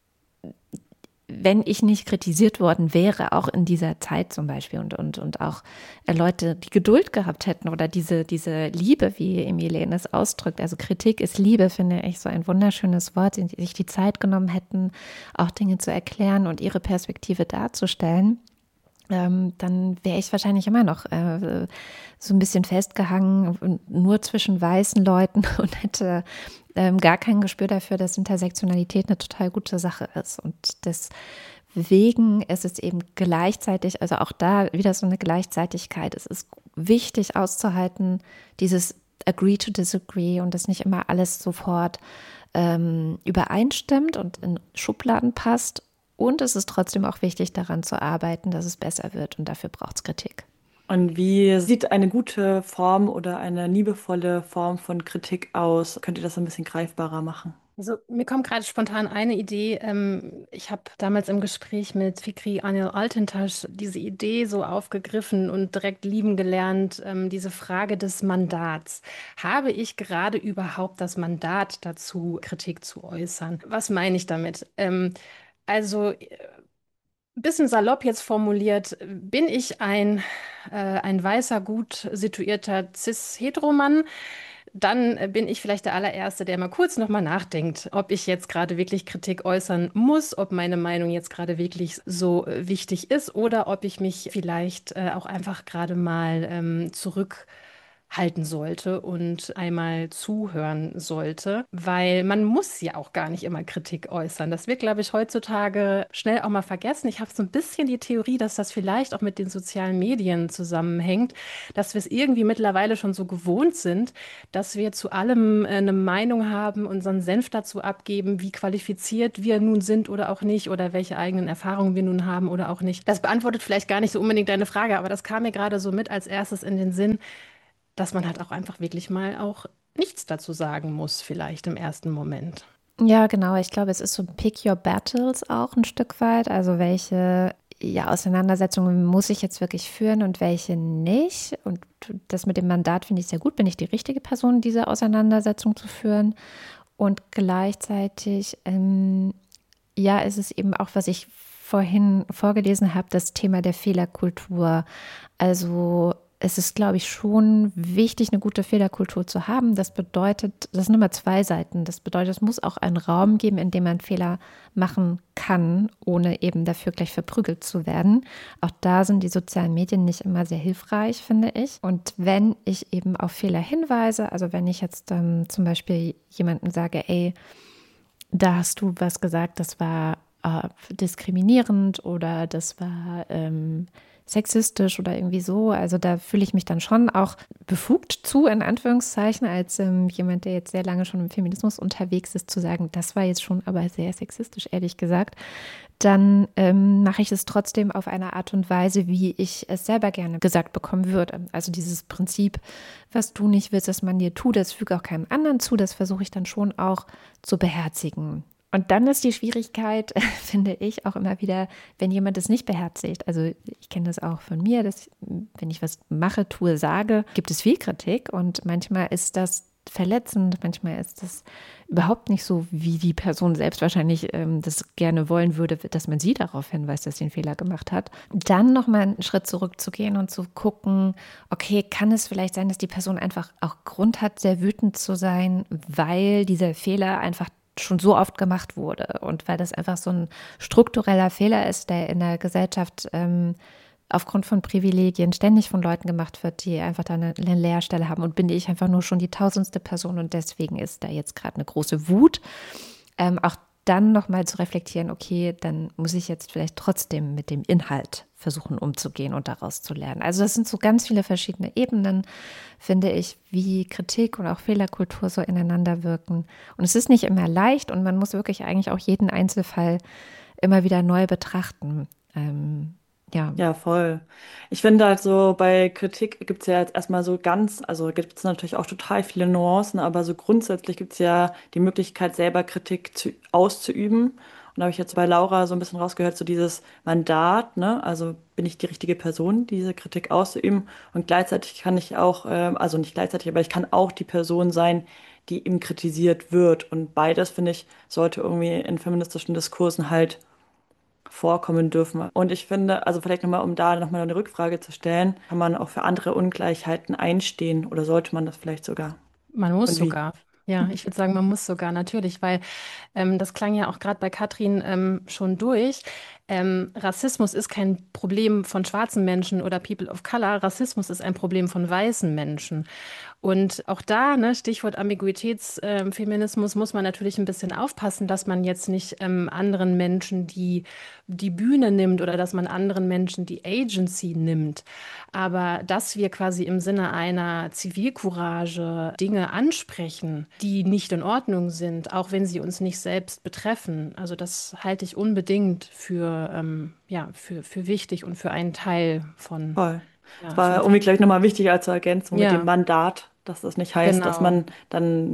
wenn ich nicht kritisiert worden wäre, auch in dieser Zeit zum Beispiel und, und, und auch Leute, die Geduld gehabt hätten oder diese, diese Liebe, wie Emilien es ausdrückt, also Kritik ist Liebe, finde ich so ein wunderschönes Wort, die sich die Zeit genommen hätten, auch Dinge zu erklären und ihre Perspektive darzustellen, ähm, dann wäre ich wahrscheinlich immer noch äh, so ein bisschen festgehangen, nur zwischen weißen Leuten und hätte ähm, gar kein Gespür dafür, dass Intersektionalität eine total gute Sache ist. Und deswegen ist es eben gleichzeitig, also auch da wieder so eine Gleichzeitigkeit. Es ist wichtig auszuhalten, dieses Agree to Disagree und dass nicht immer alles sofort ähm, übereinstimmt und in Schubladen passt. Und es ist trotzdem auch wichtig, daran zu arbeiten, dass es besser wird. Und dafür braucht es Kritik. Und wie sieht eine gute Form oder eine liebevolle Form von Kritik aus? Könnt ihr das ein bisschen greifbarer machen? Also mir kommt gerade spontan eine Idee. Ähm, ich habe damals im Gespräch mit Fikri Anil Altintasch diese Idee so aufgegriffen und direkt lieben gelernt, ähm, diese Frage des Mandats. Habe ich gerade überhaupt das Mandat dazu, Kritik zu äußern? Was meine ich damit? Ähm, also ein bisschen salopp jetzt formuliert, bin ich ein, äh, ein weißer, gut situierter Cis-Heteromann, dann äh, bin ich vielleicht der allererste, der mal kurz nochmal nachdenkt, ob ich jetzt gerade wirklich Kritik äußern muss, ob meine Meinung jetzt gerade wirklich so äh, wichtig ist oder ob ich mich vielleicht äh, auch einfach gerade mal ähm, zurück halten sollte und einmal zuhören sollte, weil man muss ja auch gar nicht immer Kritik äußern. Das wird, glaube ich, heutzutage schnell auch mal vergessen. Ich habe so ein bisschen die Theorie, dass das vielleicht auch mit den sozialen Medien zusammenhängt, dass wir es irgendwie mittlerweile schon so gewohnt sind, dass wir zu allem äh, eine Meinung haben, unseren Senf dazu abgeben, wie qualifiziert wir nun sind oder auch nicht oder welche eigenen Erfahrungen wir nun haben oder auch nicht. Das beantwortet vielleicht gar nicht so unbedingt deine Frage, aber das kam mir gerade so mit als erstes in den Sinn, dass man halt auch einfach wirklich mal auch nichts dazu sagen muss, vielleicht im ersten Moment. Ja, genau. Ich glaube, es ist so Pick Your Battles auch ein Stück weit. Also welche ja, Auseinandersetzungen muss ich jetzt wirklich führen und welche nicht. Und das mit dem Mandat finde ich sehr gut. Bin ich die richtige Person, diese Auseinandersetzung zu führen? Und gleichzeitig, ähm, ja, ist es eben auch, was ich vorhin vorgelesen habe, das Thema der Fehlerkultur. Also es ist, glaube ich, schon wichtig, eine gute Fehlerkultur zu haben. Das bedeutet, das sind immer zwei Seiten. Das bedeutet, es muss auch einen Raum geben, in dem man Fehler machen kann, ohne eben dafür gleich verprügelt zu werden. Auch da sind die sozialen Medien nicht immer sehr hilfreich, finde ich. Und wenn ich eben auf Fehler hinweise, also wenn ich jetzt ähm, zum Beispiel jemandem sage, ey, da hast du was gesagt, das war äh, diskriminierend oder das war ähm, sexistisch oder irgendwie so. Also da fühle ich mich dann schon auch befugt zu, in Anführungszeichen, als ähm, jemand, der jetzt sehr lange schon im Feminismus unterwegs ist, zu sagen, das war jetzt schon aber sehr sexistisch, ehrlich gesagt. Dann ähm, mache ich es trotzdem auf eine Art und Weise, wie ich es selber gerne gesagt bekommen würde. Also dieses Prinzip, was du nicht willst, dass man dir tut, das füge auch keinem anderen zu, das versuche ich dann schon auch zu beherzigen. Und dann ist die Schwierigkeit, finde ich, auch immer wieder, wenn jemand es nicht beherzigt. Also ich kenne das auch von mir, dass wenn ich was mache, tue, sage, gibt es viel Kritik und manchmal ist das verletzend, manchmal ist das überhaupt nicht so, wie die Person selbst wahrscheinlich ähm, das gerne wollen würde, dass man sie darauf hinweist, dass sie einen Fehler gemacht hat. Dann nochmal einen Schritt zurückzugehen und zu gucken, okay, kann es vielleicht sein, dass die Person einfach auch Grund hat, sehr wütend zu sein, weil dieser Fehler einfach schon so oft gemacht wurde und weil das einfach so ein struktureller Fehler ist, der in der Gesellschaft ähm, aufgrund von Privilegien ständig von Leuten gemacht wird, die einfach da eine, eine Leerstelle haben und bin ich einfach nur schon die tausendste Person und deswegen ist da jetzt gerade eine große Wut. Ähm, auch dann nochmal zu reflektieren, okay, dann muss ich jetzt vielleicht trotzdem mit dem Inhalt versuchen umzugehen und daraus zu lernen. Also das sind so ganz viele verschiedene Ebenen, finde ich, wie Kritik und auch Fehlerkultur so ineinander wirken. Und es ist nicht immer leicht und man muss wirklich eigentlich auch jeden Einzelfall immer wieder neu betrachten. Ähm, ja. Ja, voll. Ich finde halt so, bei Kritik gibt es ja jetzt erstmal so ganz, also gibt es natürlich auch total viele Nuancen, aber so grundsätzlich gibt es ja die Möglichkeit, selber Kritik zu, auszuüben. Und da habe ich jetzt bei Laura so ein bisschen rausgehört, so dieses Mandat, ne? Also bin ich die richtige Person, diese Kritik auszuüben. Und gleichzeitig kann ich auch, ähm, also nicht gleichzeitig, aber ich kann auch die Person sein, die eben kritisiert wird. Und beides, finde ich, sollte irgendwie in feministischen Diskursen halt vorkommen dürfen. Und ich finde, also vielleicht nochmal, um da nochmal eine Rückfrage zu stellen, kann man auch für andere Ungleichheiten einstehen oder sollte man das vielleicht sogar? Man muss Und wie? sogar. Ja, ich würde sagen, man muss sogar natürlich, weil ähm, das klang ja auch gerade bei Katrin ähm, schon durch. Ähm, Rassismus ist kein Problem von schwarzen Menschen oder People of Color. Rassismus ist ein Problem von weißen Menschen. Und auch da, ne, Stichwort Ambiguitätsfeminismus, muss man natürlich ein bisschen aufpassen, dass man jetzt nicht ähm, anderen Menschen die, die Bühne nimmt oder dass man anderen Menschen die Agency nimmt. Aber dass wir quasi im Sinne einer Zivilcourage Dinge ansprechen, die nicht in Ordnung sind, auch wenn sie uns nicht selbst betreffen, also das halte ich unbedingt für, ähm, ja, für, für wichtig und für einen Teil von, Voll. Es ja, war von, irgendwie, glaube ich, nochmal wichtig als Ergänzung mit dem ja, Mandat, dass das nicht heißt, dass genau. man dann nichts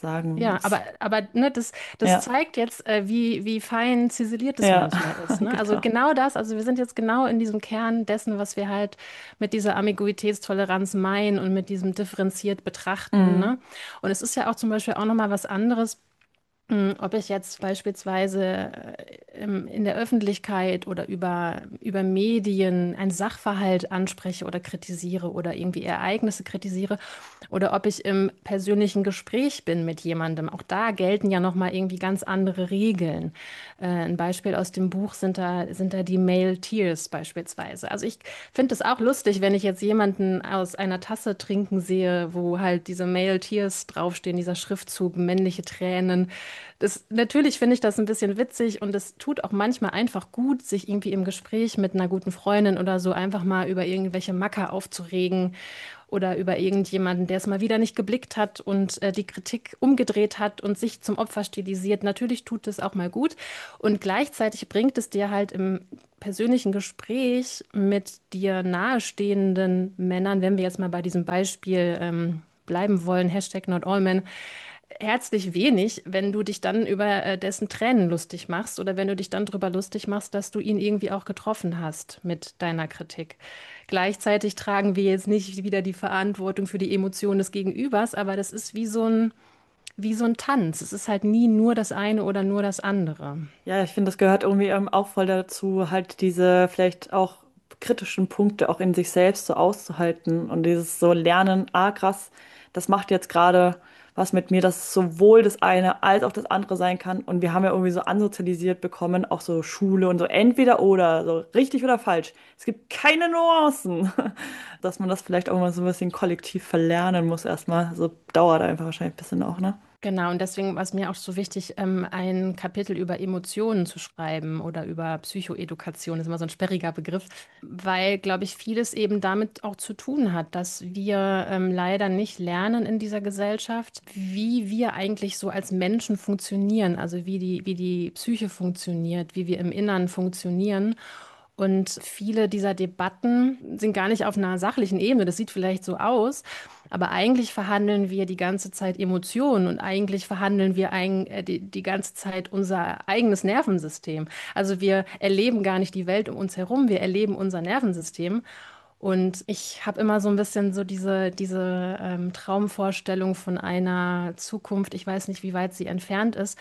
sagen. Ja, aber, aber ne, das, das Ja, zeigt jetzt, äh, wie, wie fein ziseliert es ja, manchmal ist. Ne? Also genau. genau das, also wir sind jetzt genau in diesem Kern dessen, was wir halt mit dieser Ambiguitätstoleranz meinen und mit diesem differenziert betrachten. Mhm. Ne? Und es ist ja auch zum Beispiel auch nochmal was anderes, Mm, ob ich jetzt beispielsweise äh, im- in der Öffentlichkeit oder über, über Medien einen Sachverhalt anspreche oder kritisiere oder irgendwie Ereignisse kritisiere oder ob ich im persönlichen Gespräch bin mit jemandem. Auch da gelten ja nochmal irgendwie ganz andere Regeln. Äh, ein Beispiel aus dem Buch sind da, sind da die Male Tears beispielsweise. Also ich finde es auch lustig, wenn ich jetzt jemanden aus einer Tasse trinken sehe, wo halt diese Male Tears draufstehen, dieser Schriftzug, männliche Tränen. Das, natürlich finde ich das ein bisschen witzig und es tut auch manchmal einfach gut, sich irgendwie im Gespräch mit einer guten Freundin oder so einfach mal über irgendwelche Macker aufzuregen oder über irgendjemanden, der es mal wieder nicht geblickt hat und äh, die Kritik umgedreht hat und sich zum Opfer stilisiert. Natürlich tut es auch mal gut und gleichzeitig bringt es dir halt im persönlichen Gespräch mit dir nahestehenden Männern, wenn wir jetzt mal bei diesem Beispiel ähm, bleiben wollen, Hashtag not all men, herzlich wenig, wenn du dich dann über äh, dessen Tränen lustig machst oder wenn du dich dann darüber lustig machst, dass du ihn irgendwie auch getroffen hast mit deiner Kritik. Gleichzeitig tragen wir jetzt nicht wieder die Verantwortung für die Emotionen des Gegenübers, aber das ist wie so ein, wie so ein Tanz. Es ist halt nie nur das eine oder nur das andere. Ja, ich finde, das gehört irgendwie ähm, auch voll dazu, halt diese vielleicht auch kritischen Punkte auch in sich selbst so auszuhalten und dieses so Lernen, ah krass, das macht jetzt gerade was mit mir, dass sowohl das eine als auch das andere sein kann. Und wir haben ja irgendwie so ansozialisiert bekommen, auch so Schule und so entweder oder, so richtig oder falsch. Es gibt keine Nuancen, dass man das vielleicht auch mal so ein bisschen kollektiv verlernen muss erstmal. So dauert einfach wahrscheinlich ein bisschen auch, ne? Genau, und deswegen war es mir auch so wichtig, ähm, ein Kapitel über Emotionen zu schreiben oder über Psychoedukation, das ist immer so ein sperriger Begriff, weil, glaube ich, vieles eben damit auch zu tun hat, dass wir ähm, leider nicht lernen in dieser Gesellschaft, wie wir eigentlich so als Menschen funktionieren, also wie die, wie die Psyche funktioniert, wie wir im Innern funktionieren. Und viele dieser Debatten sind gar nicht auf einer sachlichen Ebene. Das sieht vielleicht so aus, aber eigentlich verhandeln wir die ganze Zeit Emotionen und eigentlich verhandeln wir ein, äh, die, die ganze Zeit unser eigenes Nervensystem. Also wir erleben gar nicht die Welt um uns herum, wir erleben unser Nervensystem. Und ich habe immer so ein bisschen so diese, diese ähm, Traumvorstellung von einer Zukunft, ich weiß nicht, wie weit sie entfernt ist,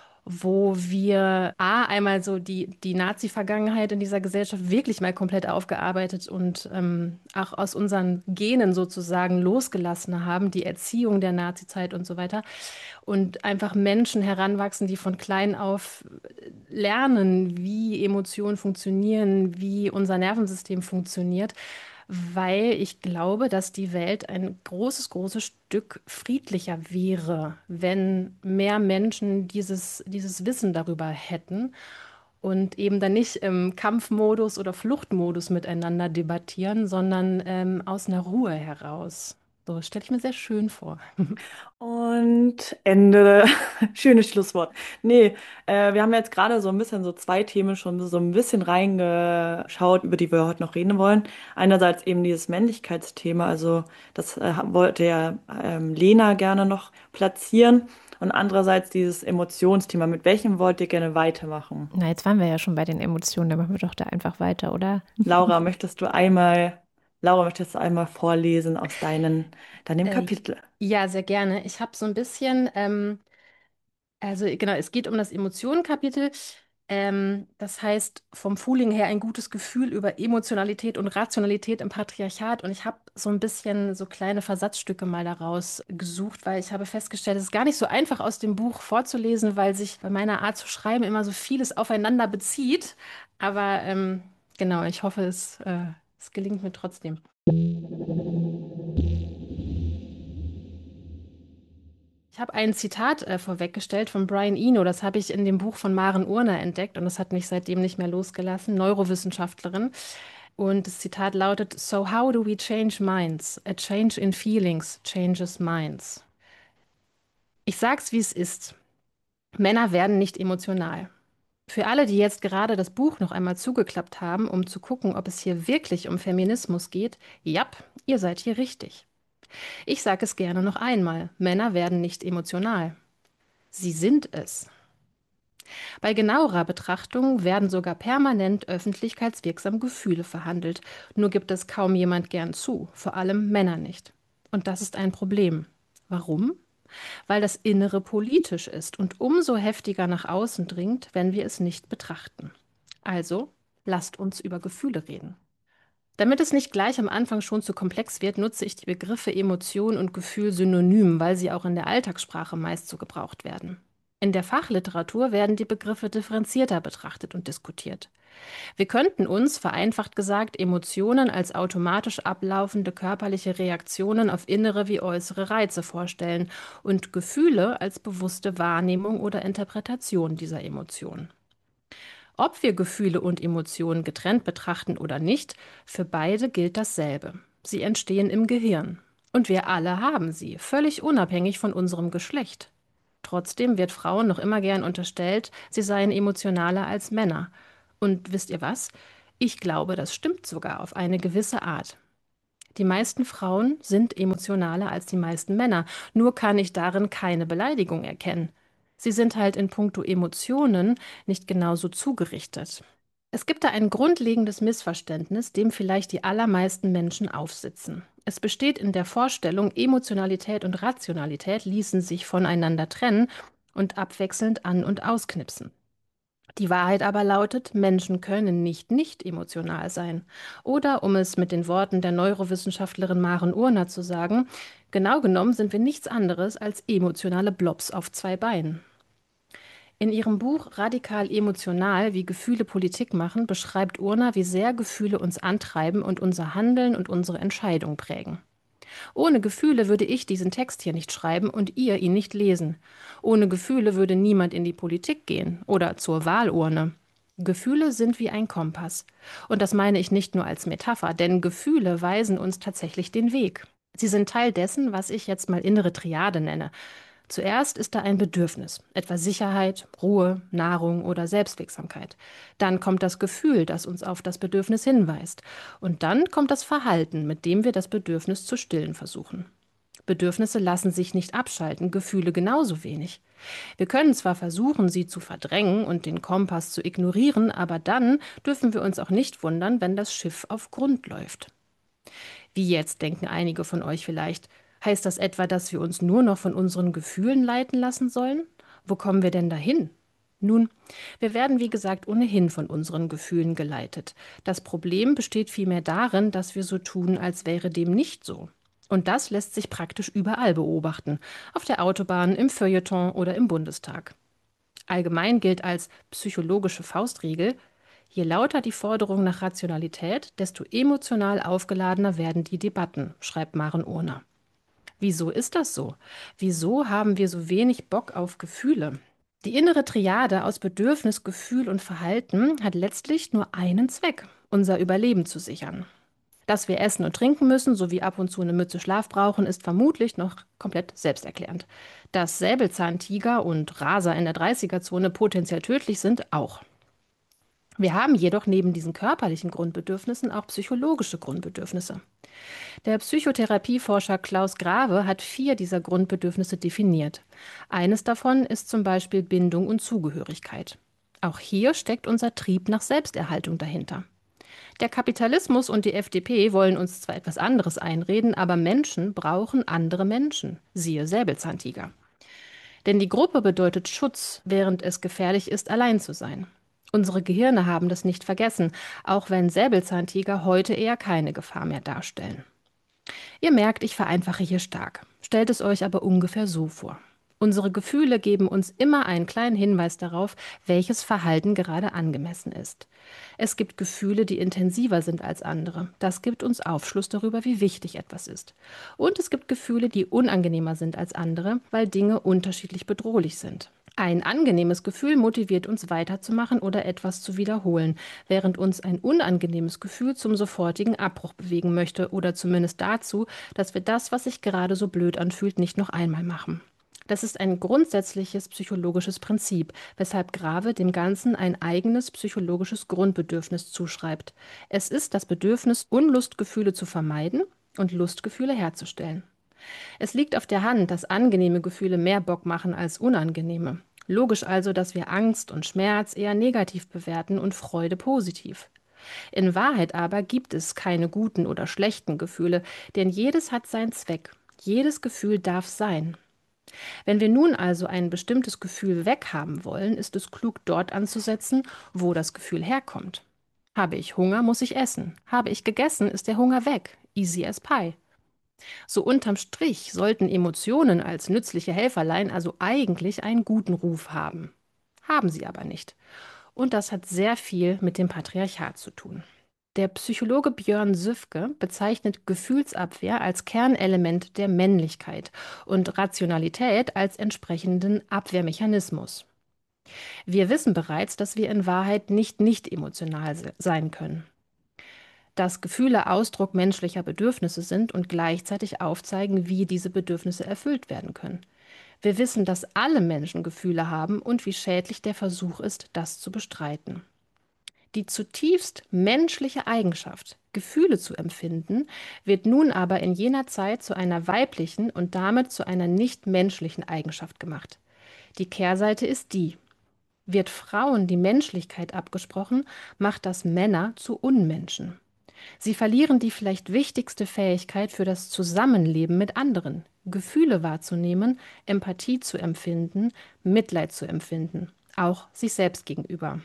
wo wir A, einmal so die, die Nazi-Vergangenheit in dieser Gesellschaft wirklich mal komplett aufgearbeitet und ähm, auch aus unseren Genen sozusagen losgelassen haben, die Erziehung der Nazi-Zeit und so weiter. Und einfach Menschen heranwachsen, die von klein auf lernen, wie Emotionen funktionieren, wie unser Nervensystem funktioniert, weil ich glaube, dass die Welt ein großes, großes Stück friedlicher wäre, wenn mehr Menschen dieses, dieses Wissen darüber hätten und eben dann nicht im Kampfmodus oder Fluchtmodus miteinander debattieren, sondern ähm, aus einer Ruhe heraus. So stelle ich mir sehr schön vor. Und Ende. Schönes Schlusswort. Nee, äh, wir haben jetzt gerade so ein bisschen so zwei Themen schon so ein bisschen reingeschaut, über die wir heute noch reden wollen. Einerseits eben dieses Männlichkeitsthema, also das äh, wollte ja ähm, Lena gerne noch platzieren. Und andererseits dieses Emotionsthema. Mit welchem wollt ihr gerne weitermachen? Na, jetzt waren wir ja schon bei den Emotionen, dann machen wir doch da einfach weiter, oder? Laura, möchtest du einmal, Laura, möchtest du einmal vorlesen aus deinen, deinem Äh, Kapitel? ja, sehr gerne. Ich habe so ein bisschen, ähm, also genau, es geht um das Emotionenkapitel. Ähm, das heißt, vom Fooling her ein gutes Gefühl über Emotionalität und Rationalität im Patriarchat. Und ich habe so ein bisschen so kleine Versatzstücke mal daraus gesucht, weil ich habe festgestellt, es ist gar nicht so einfach aus dem Buch vorzulesen, weil sich bei meiner Art zu schreiben immer so vieles aufeinander bezieht. Aber ähm, genau, ich hoffe, es, äh, es gelingt mir trotzdem. Ich habe ein Zitat äh, vorweggestellt von Brian Eno, das habe ich in dem Buch von Maren Urner entdeckt und das hat mich seitdem nicht mehr losgelassen, Neurowissenschaftlerin. Und das Zitat lautet: So how do we change minds? A change in feelings changes minds. Ich sag's, wie es ist. Männer werden nicht emotional. Für alle, die jetzt gerade das Buch noch einmal zugeklappt haben, um zu gucken, ob es hier wirklich um Feminismus geht, japp, ihr seid hier richtig. Ich sage es gerne noch einmal, Männer werden nicht emotional. Sie sind es. Bei genauerer Betrachtung werden sogar permanent öffentlichkeitswirksam Gefühle verhandelt. Nur gibt es kaum jemand gern zu, vor allem Männer nicht. Und das ist ein Problem. Warum? Weil das Innere politisch ist und umso heftiger nach außen dringt, wenn wir es nicht betrachten. Also, lasst uns über Gefühle reden. Damit es nicht gleich am Anfang schon zu komplex wird, nutze ich die Begriffe Emotion und Gefühl synonym, weil sie auch in der Alltagssprache meist so gebraucht werden. In der Fachliteratur werden die Begriffe differenzierter betrachtet und diskutiert. Wir könnten uns, vereinfacht gesagt, Emotionen als automatisch ablaufende körperliche Reaktionen auf innere wie äußere Reize vorstellen und Gefühle als bewusste Wahrnehmung oder Interpretation dieser Emotionen. Ob wir Gefühle und Emotionen getrennt betrachten oder nicht, für beide gilt dasselbe. Sie entstehen im Gehirn. Und wir alle haben sie, völlig unabhängig von unserem Geschlecht. Trotzdem wird Frauen noch immer gern unterstellt, sie seien emotionaler als Männer. Und wisst ihr was? Ich glaube, das stimmt sogar auf eine gewisse Art. Die meisten Frauen sind emotionaler als die meisten Männer, nur kann ich darin keine Beleidigung erkennen. Sie sind halt in puncto Emotionen nicht genauso zugerichtet. Es gibt da ein grundlegendes Missverständnis, dem vielleicht die allermeisten Menschen aufsitzen. Es besteht in der Vorstellung, Emotionalität und Rationalität ließen sich voneinander trennen und abwechselnd an- und ausknipsen. Die Wahrheit aber lautet, Menschen können nicht nicht emotional sein. Oder, um es mit den Worten der Neurowissenschaftlerin Maren Urner zu sagen, genau genommen sind wir nichts anderes als emotionale Blobs auf zwei Beinen. In ihrem Buch Radikal emotional, wie Gefühle Politik machen, beschreibt Urner, wie sehr Gefühle uns antreiben und unser Handeln und unsere Entscheidung prägen. Ohne Gefühle würde ich diesen Text hier nicht schreiben und ihr ihn nicht lesen. Ohne Gefühle würde niemand in die Politik gehen oder zur Wahlurne. Gefühle sind wie ein Kompass. Und das meine ich nicht nur als Metapher, denn Gefühle weisen uns tatsächlich den Weg. Sie sind Teil dessen, was ich jetzt mal innere Triade nenne. Zuerst ist da ein Bedürfnis, etwa Sicherheit, Ruhe, Nahrung oder Selbstwirksamkeit. Dann kommt das Gefühl, das uns auf das Bedürfnis hinweist. Und dann kommt das Verhalten, mit dem wir das Bedürfnis zu stillen versuchen. Bedürfnisse lassen sich nicht abschalten, Gefühle genauso wenig. Wir können zwar versuchen, sie zu verdrängen und den Kompass zu ignorieren, aber dann dürfen wir uns auch nicht wundern, wenn das Schiff auf Grund läuft. Wie jetzt, denken einige von euch vielleicht. Heißt das etwa, dass wir uns nur noch von unseren Gefühlen leiten lassen sollen? Wo kommen wir denn dahin? Nun, wir werden wie gesagt ohnehin von unseren Gefühlen geleitet. Das Problem besteht vielmehr darin, dass wir so tun, als wäre dem nicht so. Und das lässt sich praktisch überall beobachten. Auf der Autobahn, im Feuilleton oder im Bundestag. Allgemein gilt als psychologische Faustregel: Je lauter die Forderung nach Rationalität, desto emotional aufgeladener werden die Debatten, schreibt Maren Urner. Wieso ist das so? Wieso haben wir so wenig Bock auf Gefühle? Die innere Triade aus Bedürfnis, Gefühl und Verhalten hat letztlich nur einen Zweck: unser Überleben zu sichern. Dass wir essen und trinken müssen, sowie ab und zu eine Mütze Schlaf brauchen, ist vermutlich noch komplett selbsterklärend. Dass Säbelzahntiger und Raser in der dreißiger-Zone potenziell tödlich sind, auch. Wir haben jedoch neben diesen körperlichen Grundbedürfnissen auch psychologische Grundbedürfnisse. Der Psychotherapieforscher Klaus Grave hat vier dieser Grundbedürfnisse definiert. Eines davon ist zum Beispiel Bindung und Zugehörigkeit. Auch hier steckt unser Trieb nach Selbsterhaltung dahinter. Der Kapitalismus und die F D P wollen uns zwar etwas anderes einreden, aber Menschen brauchen andere Menschen, siehe Säbelzahntiger. Denn die Gruppe bedeutet Schutz, während es gefährlich ist, allein zu sein. Unsere Gehirne haben das nicht vergessen, auch wenn Säbelzahntiger heute eher keine Gefahr mehr darstellen. Ihr merkt, ich vereinfache hier stark. Stellt es euch aber ungefähr so vor. Unsere Gefühle geben uns immer einen kleinen Hinweis darauf, welches Verhalten gerade angemessen ist. Es gibt Gefühle, die intensiver sind als andere. Das gibt uns Aufschluss darüber, wie wichtig etwas ist. Und es gibt Gefühle, die unangenehmer sind als andere, weil Dinge unterschiedlich bedrohlich sind. Ein angenehmes Gefühl motiviert uns weiterzumachen oder etwas zu wiederholen, während uns ein unangenehmes Gefühl zum sofortigen Abbruch bewegen möchte oder zumindest dazu, dass wir das, was sich gerade so blöd anfühlt, nicht noch einmal machen. Das ist ein grundsätzliches psychologisches Prinzip, weshalb Grave dem Ganzen ein eigenes psychologisches Grundbedürfnis zuschreibt. Es ist das Bedürfnis, Unlustgefühle zu vermeiden und Lustgefühle herzustellen. Es liegt auf der Hand, dass angenehme Gefühle mehr Bock machen als unangenehme. Logisch also, dass wir Angst und Schmerz eher negativ bewerten und Freude positiv. In Wahrheit aber gibt es keine guten oder schlechten Gefühle, denn jedes hat seinen Zweck. Jedes Gefühl darf sein. Wenn wir nun also ein bestimmtes Gefühl weghaben wollen, ist es klug, dort anzusetzen, wo das Gefühl herkommt. Habe ich Hunger, muss ich essen. Habe ich gegessen, ist der Hunger weg. Easy as pie. So unterm Strich sollten Emotionen als nützliche Helferlein also eigentlich einen guten Ruf haben. Haben sie aber nicht. Und das hat sehr viel mit dem Patriarchat zu tun. Der Psychologe Björn Süfke bezeichnet Gefühlsabwehr als Kernelement der Männlichkeit und Rationalität als entsprechenden Abwehrmechanismus. Wir wissen bereits, dass wir in Wahrheit nicht nicht emotional se- sein können, dass Gefühle Ausdruck menschlicher Bedürfnisse sind und gleichzeitig aufzeigen, wie diese Bedürfnisse erfüllt werden können. Wir wissen, dass alle Menschen Gefühle haben und wie schädlich der Versuch ist, das zu bestreiten. Die zutiefst menschliche Eigenschaft, Gefühle zu empfinden, wird nun aber in jener Zeit zu einer weiblichen und damit zu einer nicht-menschlichen Eigenschaft gemacht. Die Kehrseite ist die: Wird Frauen die Menschlichkeit abgesprochen, macht das Männer zu Unmenschen. Sie verlieren die vielleicht wichtigste Fähigkeit für das Zusammenleben mit anderen, Gefühle wahrzunehmen, Empathie zu empfinden, Mitleid zu empfinden, auch sich selbst gegenüber.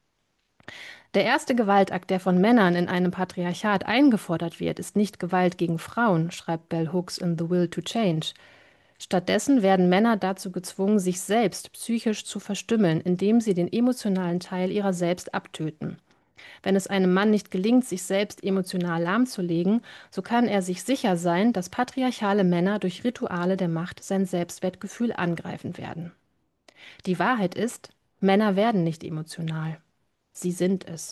Der erste Gewaltakt, der von Männern in einem Patriarchat eingefordert wird, ist nicht Gewalt gegen Frauen, schreibt Bell Hooks in The Will to Change. Stattdessen werden Männer dazu gezwungen, sich selbst psychisch zu verstümmeln, indem sie den emotionalen Teil ihrer selbst abtöten. Wenn es einem Mann nicht gelingt, sich selbst emotional lahmzulegen, so kann er sich sicher sein, dass patriarchale Männer durch Rituale der Macht sein Selbstwertgefühl angreifen werden. Die Wahrheit ist, Männer werden nicht emotional. Sie sind es.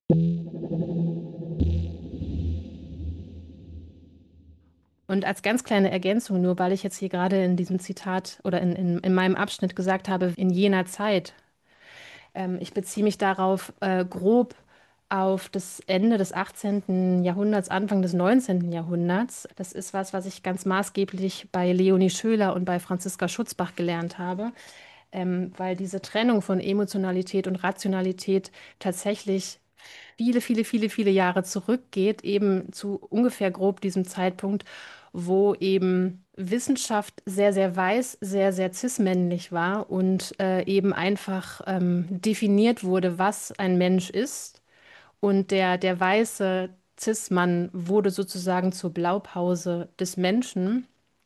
Und als ganz kleine Ergänzung, nur weil ich jetzt hier gerade in diesem Zitat oder in, in, in meinem Abschnitt gesagt habe, in jener Zeit, ähm, ich beziehe mich darauf äh, grob auf das Ende des achtzehnten. Jahrhunderts, Anfang des neunzehnten. Jahrhunderts. Das ist was, was ich ganz maßgeblich bei Leonie Schöler und bei Franziska Schutzbach gelernt habe, ähm, weil diese Trennung von Emotionalität und Rationalität tatsächlich viele, viele, viele, viele Jahre zurückgeht, eben zu ungefähr grob diesem Zeitpunkt, wo eben Wissenschaft sehr, sehr weiß, sehr, sehr cis-männlich war und äh, eben einfach ähm, definiert wurde, was ein Mensch ist. Und der, der weiße Cis-Mann wurde sozusagen zur Blaupause des Menschen.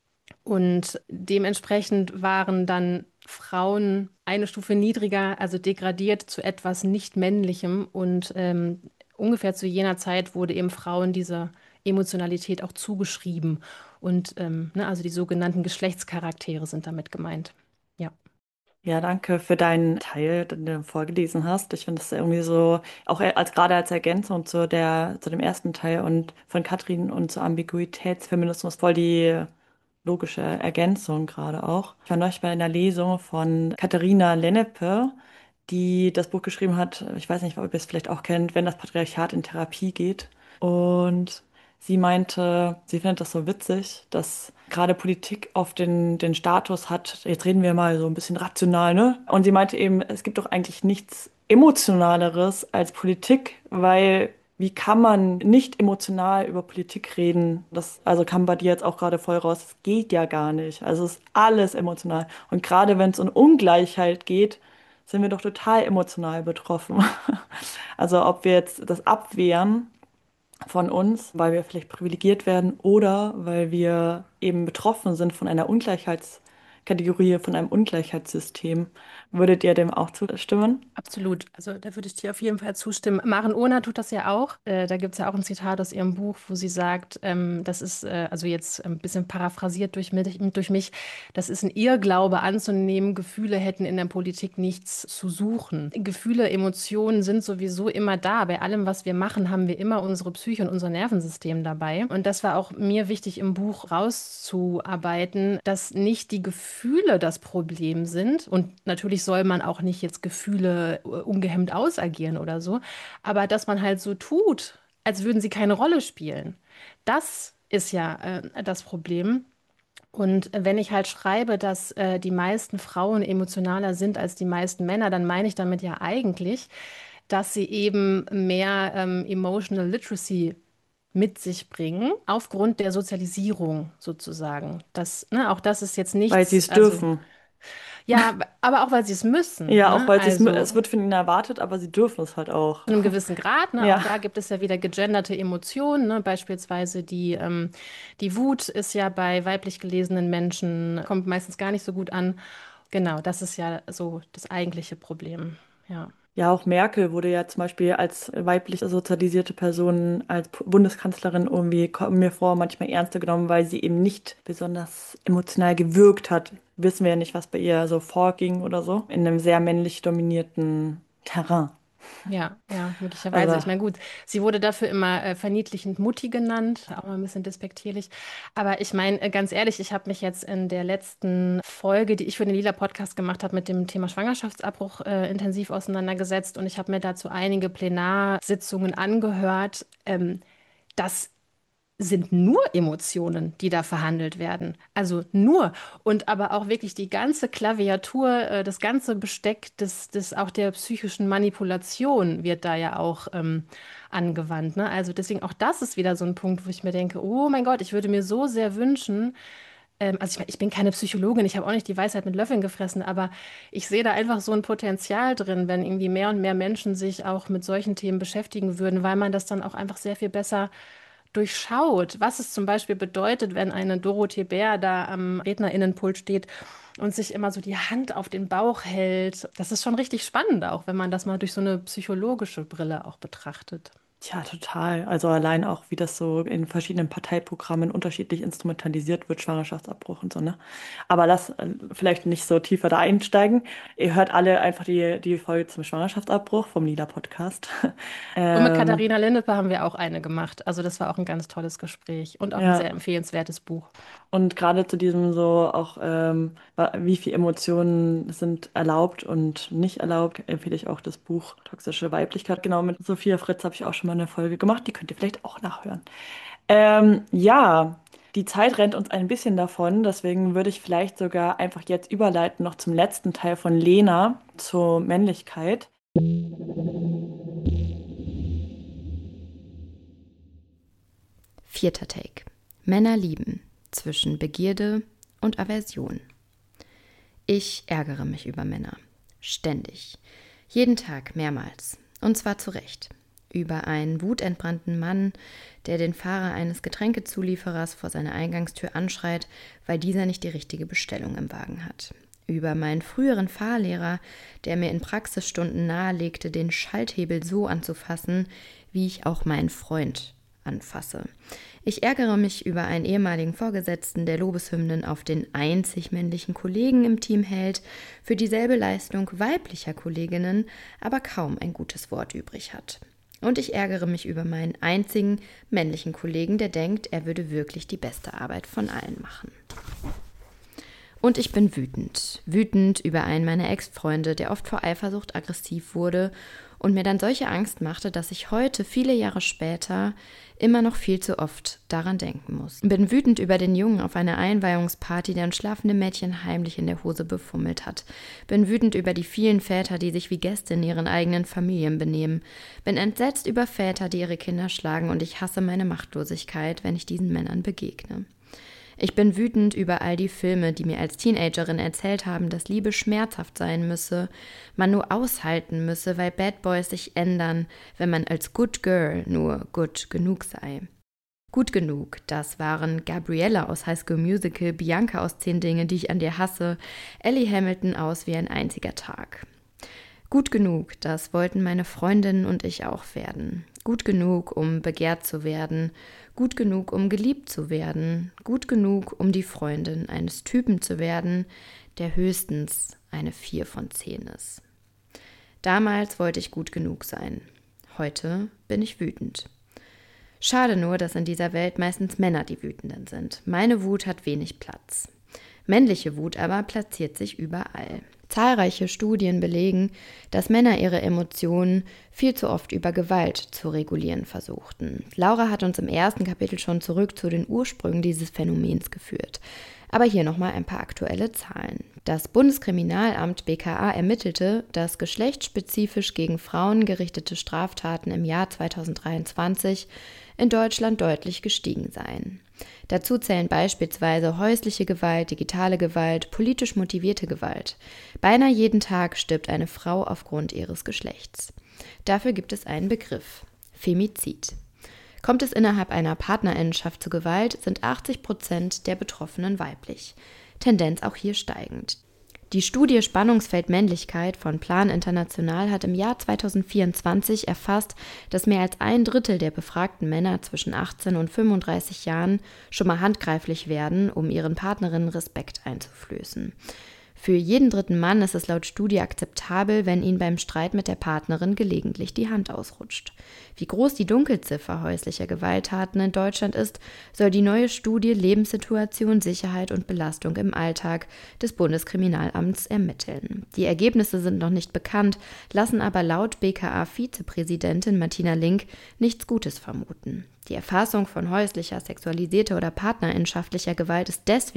Und dementsprechend waren dann Frauen eine Stufe niedriger, also degradiert zu etwas nicht Männlichem. Und ähm, ungefähr zu jener Zeit wurde eben Frauen diese Emotionalität auch zugeschrieben. Und ähm, ne, also die sogenannten Geschlechtscharaktere sind damit gemeint. Ja. Ja, danke für deinen Teil, den du vorgelesen hast. Ich finde das irgendwie so, auch als gerade als Ergänzung zu der, zu dem ersten Teil und von Katrin und zur Ambiguitätsfeminismus voll die logische Ergänzung gerade auch. Ich war neulich bei einer Lesung von Katharina Lennepe, die das Buch geschrieben hat, ich weiß nicht, ob ihr es vielleicht auch kennt, Wenn das Patriarchat in Therapie geht. Und sie meinte, sie findet das so witzig, dass gerade Politik oft den, den Status hat, jetzt reden wir mal so ein bisschen rational, ne? Und sie meinte eben, es gibt doch eigentlich nichts Emotionaleres als Politik, weil wie kann man nicht emotional über Politik reden? Das also kam bei dir jetzt auch gerade voll raus. Das geht ja gar nicht. Also es ist alles emotional. Und gerade wenn es um Ungleichheit geht, sind wir doch total emotional betroffen. Also ob wir jetzt das abwehren von uns, weil wir vielleicht privilegiert werden oder weil wir eben betroffen sind von einer Ungleichheitskategorie, von einem Ungleichheitssystem. Würdet ihr dem auch zustimmen? Absolut. Also da würde ich dir auf jeden Fall zustimmen. Maren Ohner tut das ja auch. Äh, da gibt es ja auch ein Zitat aus ihrem Buch, wo sie sagt, ähm, das ist, äh, also jetzt ein bisschen paraphrasiert durch mich, durch mich, das ist ein Irrglaube anzunehmen, Gefühle hätten in der Politik nichts zu suchen. Gefühle, Emotionen sind sowieso immer da. Bei allem, was wir machen, haben wir immer unsere Psyche und unser Nervensystem dabei. Und das war auch mir wichtig im Buch rauszuarbeiten, dass nicht die Gefühle das Problem sind. Und natürlich soll man auch nicht jetzt Gefühle äh, ungehemmt ausagieren oder so, aber dass man halt so tut, als würden sie keine Rolle spielen. Das ist ja äh, das Problem. Und wenn ich halt schreibe, dass äh, die meisten Frauen emotionaler sind als die meisten Männer, dann meine ich damit ja eigentlich, dass sie eben mehr ähm, Emotional Literacy mit sich bringen, aufgrund der Sozialisierung sozusagen. Das, ne, auch das ist jetzt Weil sie nichts, es also dürfen. ja, aber auch weil sie es müssen, Ja, auch ne? weil sie es, mü- Also es wird von ihnen erwartet, aber sie dürfen es halt auch. zu einem gewissen Grad, ne? Auch Ja. da gibt es ja wieder gegenderte Emotionen, ne? Beispielsweise die, ähm, die Wut ist ja bei weiblich gelesenen Menschen, kommt meistens gar nicht so gut an. Genau, das ist ja so das eigentliche Problem. Ja. Ja, auch Merkel wurde ja zum Beispiel als weiblich sozialisierte Person, als P- Bundeskanzlerin irgendwie, kommt mir vor, manchmal ernster genommen, weil sie eben nicht besonders emotional gewirkt hat. Wissen wir ja nicht, was bei ihr so vorging oder so. In einem sehr männlich dominierten Terrain. Ja, ja, möglicherweise. Also, Ich meine, gut, sie wurde dafür immer äh, verniedlichend Mutti genannt, auch mal ein bisschen despektierlich. Aber ich meine, äh, ganz ehrlich, ich habe mich jetzt in der letzten Folge, die ich für den Lila Podcast gemacht habe, mit dem Thema Schwangerschaftsabbruch äh, intensiv auseinandergesetzt und ich habe mir dazu einige Plenarsitzungen angehört. Ähm, das sind nur Emotionen, die da verhandelt werden. Also nur. Und aber auch wirklich die ganze Klaviatur, äh, das ganze Besteck des, des auch der psychischen Manipulation wird da ja auch ähm, angewandt. Ne? Also deswegen auch das ist wieder so ein Punkt, wo ich mir denke, oh mein Gott, ich würde mir so sehr wünschen, ähm, also ich meine, ich bin keine Psychologin, ich habe auch nicht die Weisheit mit Löffeln gefressen, aber ich sehe da einfach so ein Potenzial drin, wenn irgendwie mehr und mehr Menschen sich auch mit solchen Themen beschäftigen würden, weil man das dann auch einfach sehr viel besser durchschaut, was es zum Beispiel bedeutet, wenn eine Dorothee Bär da am Rednerinnenpult steht und sich immer so die Hand auf den Bauch hält. Das ist schon richtig spannend, auch wenn man das mal durch so eine psychologische Brille auch betrachtet. ja, total. Also allein auch, wie das so in verschiedenen Parteiprogrammen unterschiedlich instrumentalisiert wird, Schwangerschaftsabbruch und so, ne? Aber lass äh, vielleicht nicht so tiefer da einsteigen. Ihr hört alle einfach die, die Folge zum Schwangerschaftsabbruch vom Lila Podcast. Und mit Ähm, Katharina Lindepe haben wir auch eine gemacht. Also das war auch ein ganz tolles Gespräch und auch ein sehr ja. empfehlenswertes Buch. Und gerade zu diesem so auch, ähm, wa- wie viel Emotionen sind erlaubt und nicht erlaubt, empfehle ich auch das Buch Toxische Weiblichkeit. Genau, mit Sophia Fritz habe ich auch schon mal eine Folge gemacht. Die könnt ihr vielleicht auch nachhören. Ähm, ja, die Zeit rennt uns ein bisschen davon. Deswegen würde ich vielleicht sogar einfach jetzt überleiten noch zum letzten Teil von Lena zur Männlichkeit. Vierter Take. Männer lieben zwischen Begierde und Aversion. Ich ärgere mich über Männer. Ständig. Jeden Tag mehrmals. Und zwar zu Recht. Über einen wutentbrannten Mann, der den Fahrer eines Getränkezulieferers vor seiner Eingangstür anschreit, weil dieser nicht die richtige Bestellung im Wagen hat. Über meinen früheren Fahrlehrer, der mir in Praxisstunden nahelegte, den Schalthebel so anzufassen, wie ich auch meinen Freund anfasse. Ich ärgere mich über einen ehemaligen Vorgesetzten, der Lobeshymnen auf den einzig männlichen Kollegen im Team hält, für dieselbe Leistung weiblicher Kolleginnen aber kaum ein gutes Wort übrig hat. Und ich ärgere mich über meinen einzigen männlichen Kollegen, der denkt, er würde wirklich die beste Arbeit von allen machen. Und ich bin wütend. Wütend über einen meiner Ex-Freunde, der oft vor Eifersucht aggressiv wurde und mir dann solche Angst machte, dass ich heute, viele Jahre später, immer noch viel zu oft daran denken muss. Bin wütend über den Jungen auf einer Einweihungsparty, der ein schlafende Mädchen heimlich in der Hose befummelt hat. Bin wütend über die vielen Väter, die sich wie Gäste in ihren eigenen Familien benehmen. Bin entsetzt über Väter, die ihre Kinder schlagen, und ich hasse meine Machtlosigkeit, wenn ich diesen Männern begegne. Ich bin wütend über all die Filme, die mir als Teenagerin erzählt haben, dass Liebe schmerzhaft sein müsse, man nur aushalten müsse, weil Bad Boys sich ändern, wenn man als Good Girl nur gut genug sei. Gut genug, das waren Gabriella aus High School Musical, Bianca aus Zehn Dinge, die ich an dir hasse, Ellie Hamilton aus Wie ein einziger Tag. Gut genug, das wollten meine Freundinnen und ich auch werden. Gut genug, um begehrt zu werden. Gut genug, um geliebt zu werden. Gut genug, um die Freundin eines Typen zu werden, der höchstens eine vier von zehn ist. Damals wollte ich gut genug sein. Heute bin ich wütend. Schade nur, dass in dieser Welt meistens Männer die Wütenden sind. Meine Wut hat wenig Platz. Männliche Wut aber platziert sich überall. Zahlreiche Studien belegen, dass Männer ihre Emotionen viel zu oft über Gewalt zu regulieren versuchten. Laura hat uns im ersten Kapitel schon zurück zu den Ursprüngen dieses Phänomens geführt. Aber hier nochmal ein paar aktuelle Zahlen. Das Bundeskriminalamt B K A ermittelte, dass geschlechtsspezifisch gegen Frauen gerichtete Straftaten im Jahr zweitausenddreiundzwanzig in Deutschland deutlich gestiegen seien. Dazu zählen beispielsweise häusliche Gewalt, digitale Gewalt, politisch motivierte Gewalt. Beinahe jeden Tag stirbt eine Frau aufgrund ihres Geschlechts. Dafür gibt es einen Begriff: Femizid. Kommt es innerhalb einer Partnerinnenschaft zu Gewalt, sind achtzig Prozent der Betroffenen weiblich. Tendenz auch hier steigend. Die Studie Spannungsfeld Männlichkeit von Plan International hat im Jahr zweitausendvierundzwanzig erfasst, dass mehr als ein Drittel der befragten Männer zwischen achtzehn und fünfunddreißig Jahren schon mal handgreiflich werden, um ihren Partnerinnen Respekt einzuflößen. Für jeden dritten Mann ist es laut Studie akzeptabel, wenn ihnen beim Streit mit der Partnerin gelegentlich die Hand ausrutscht. Wie groß die Dunkelziffer häuslicher Gewalttaten in Deutschland ist, soll die neue Studie Lebenssituation, Sicherheit und Belastung im Alltag des Bundeskriminalamts ermitteln. Die Ergebnisse sind noch nicht bekannt, lassen aber laut B K A-Vizepräsidentin Martina Link nichts Gutes vermuten. Die Erfassung von häuslicher, sexualisierter oder partnerinnenschaftlicher Gewalt ist deswegen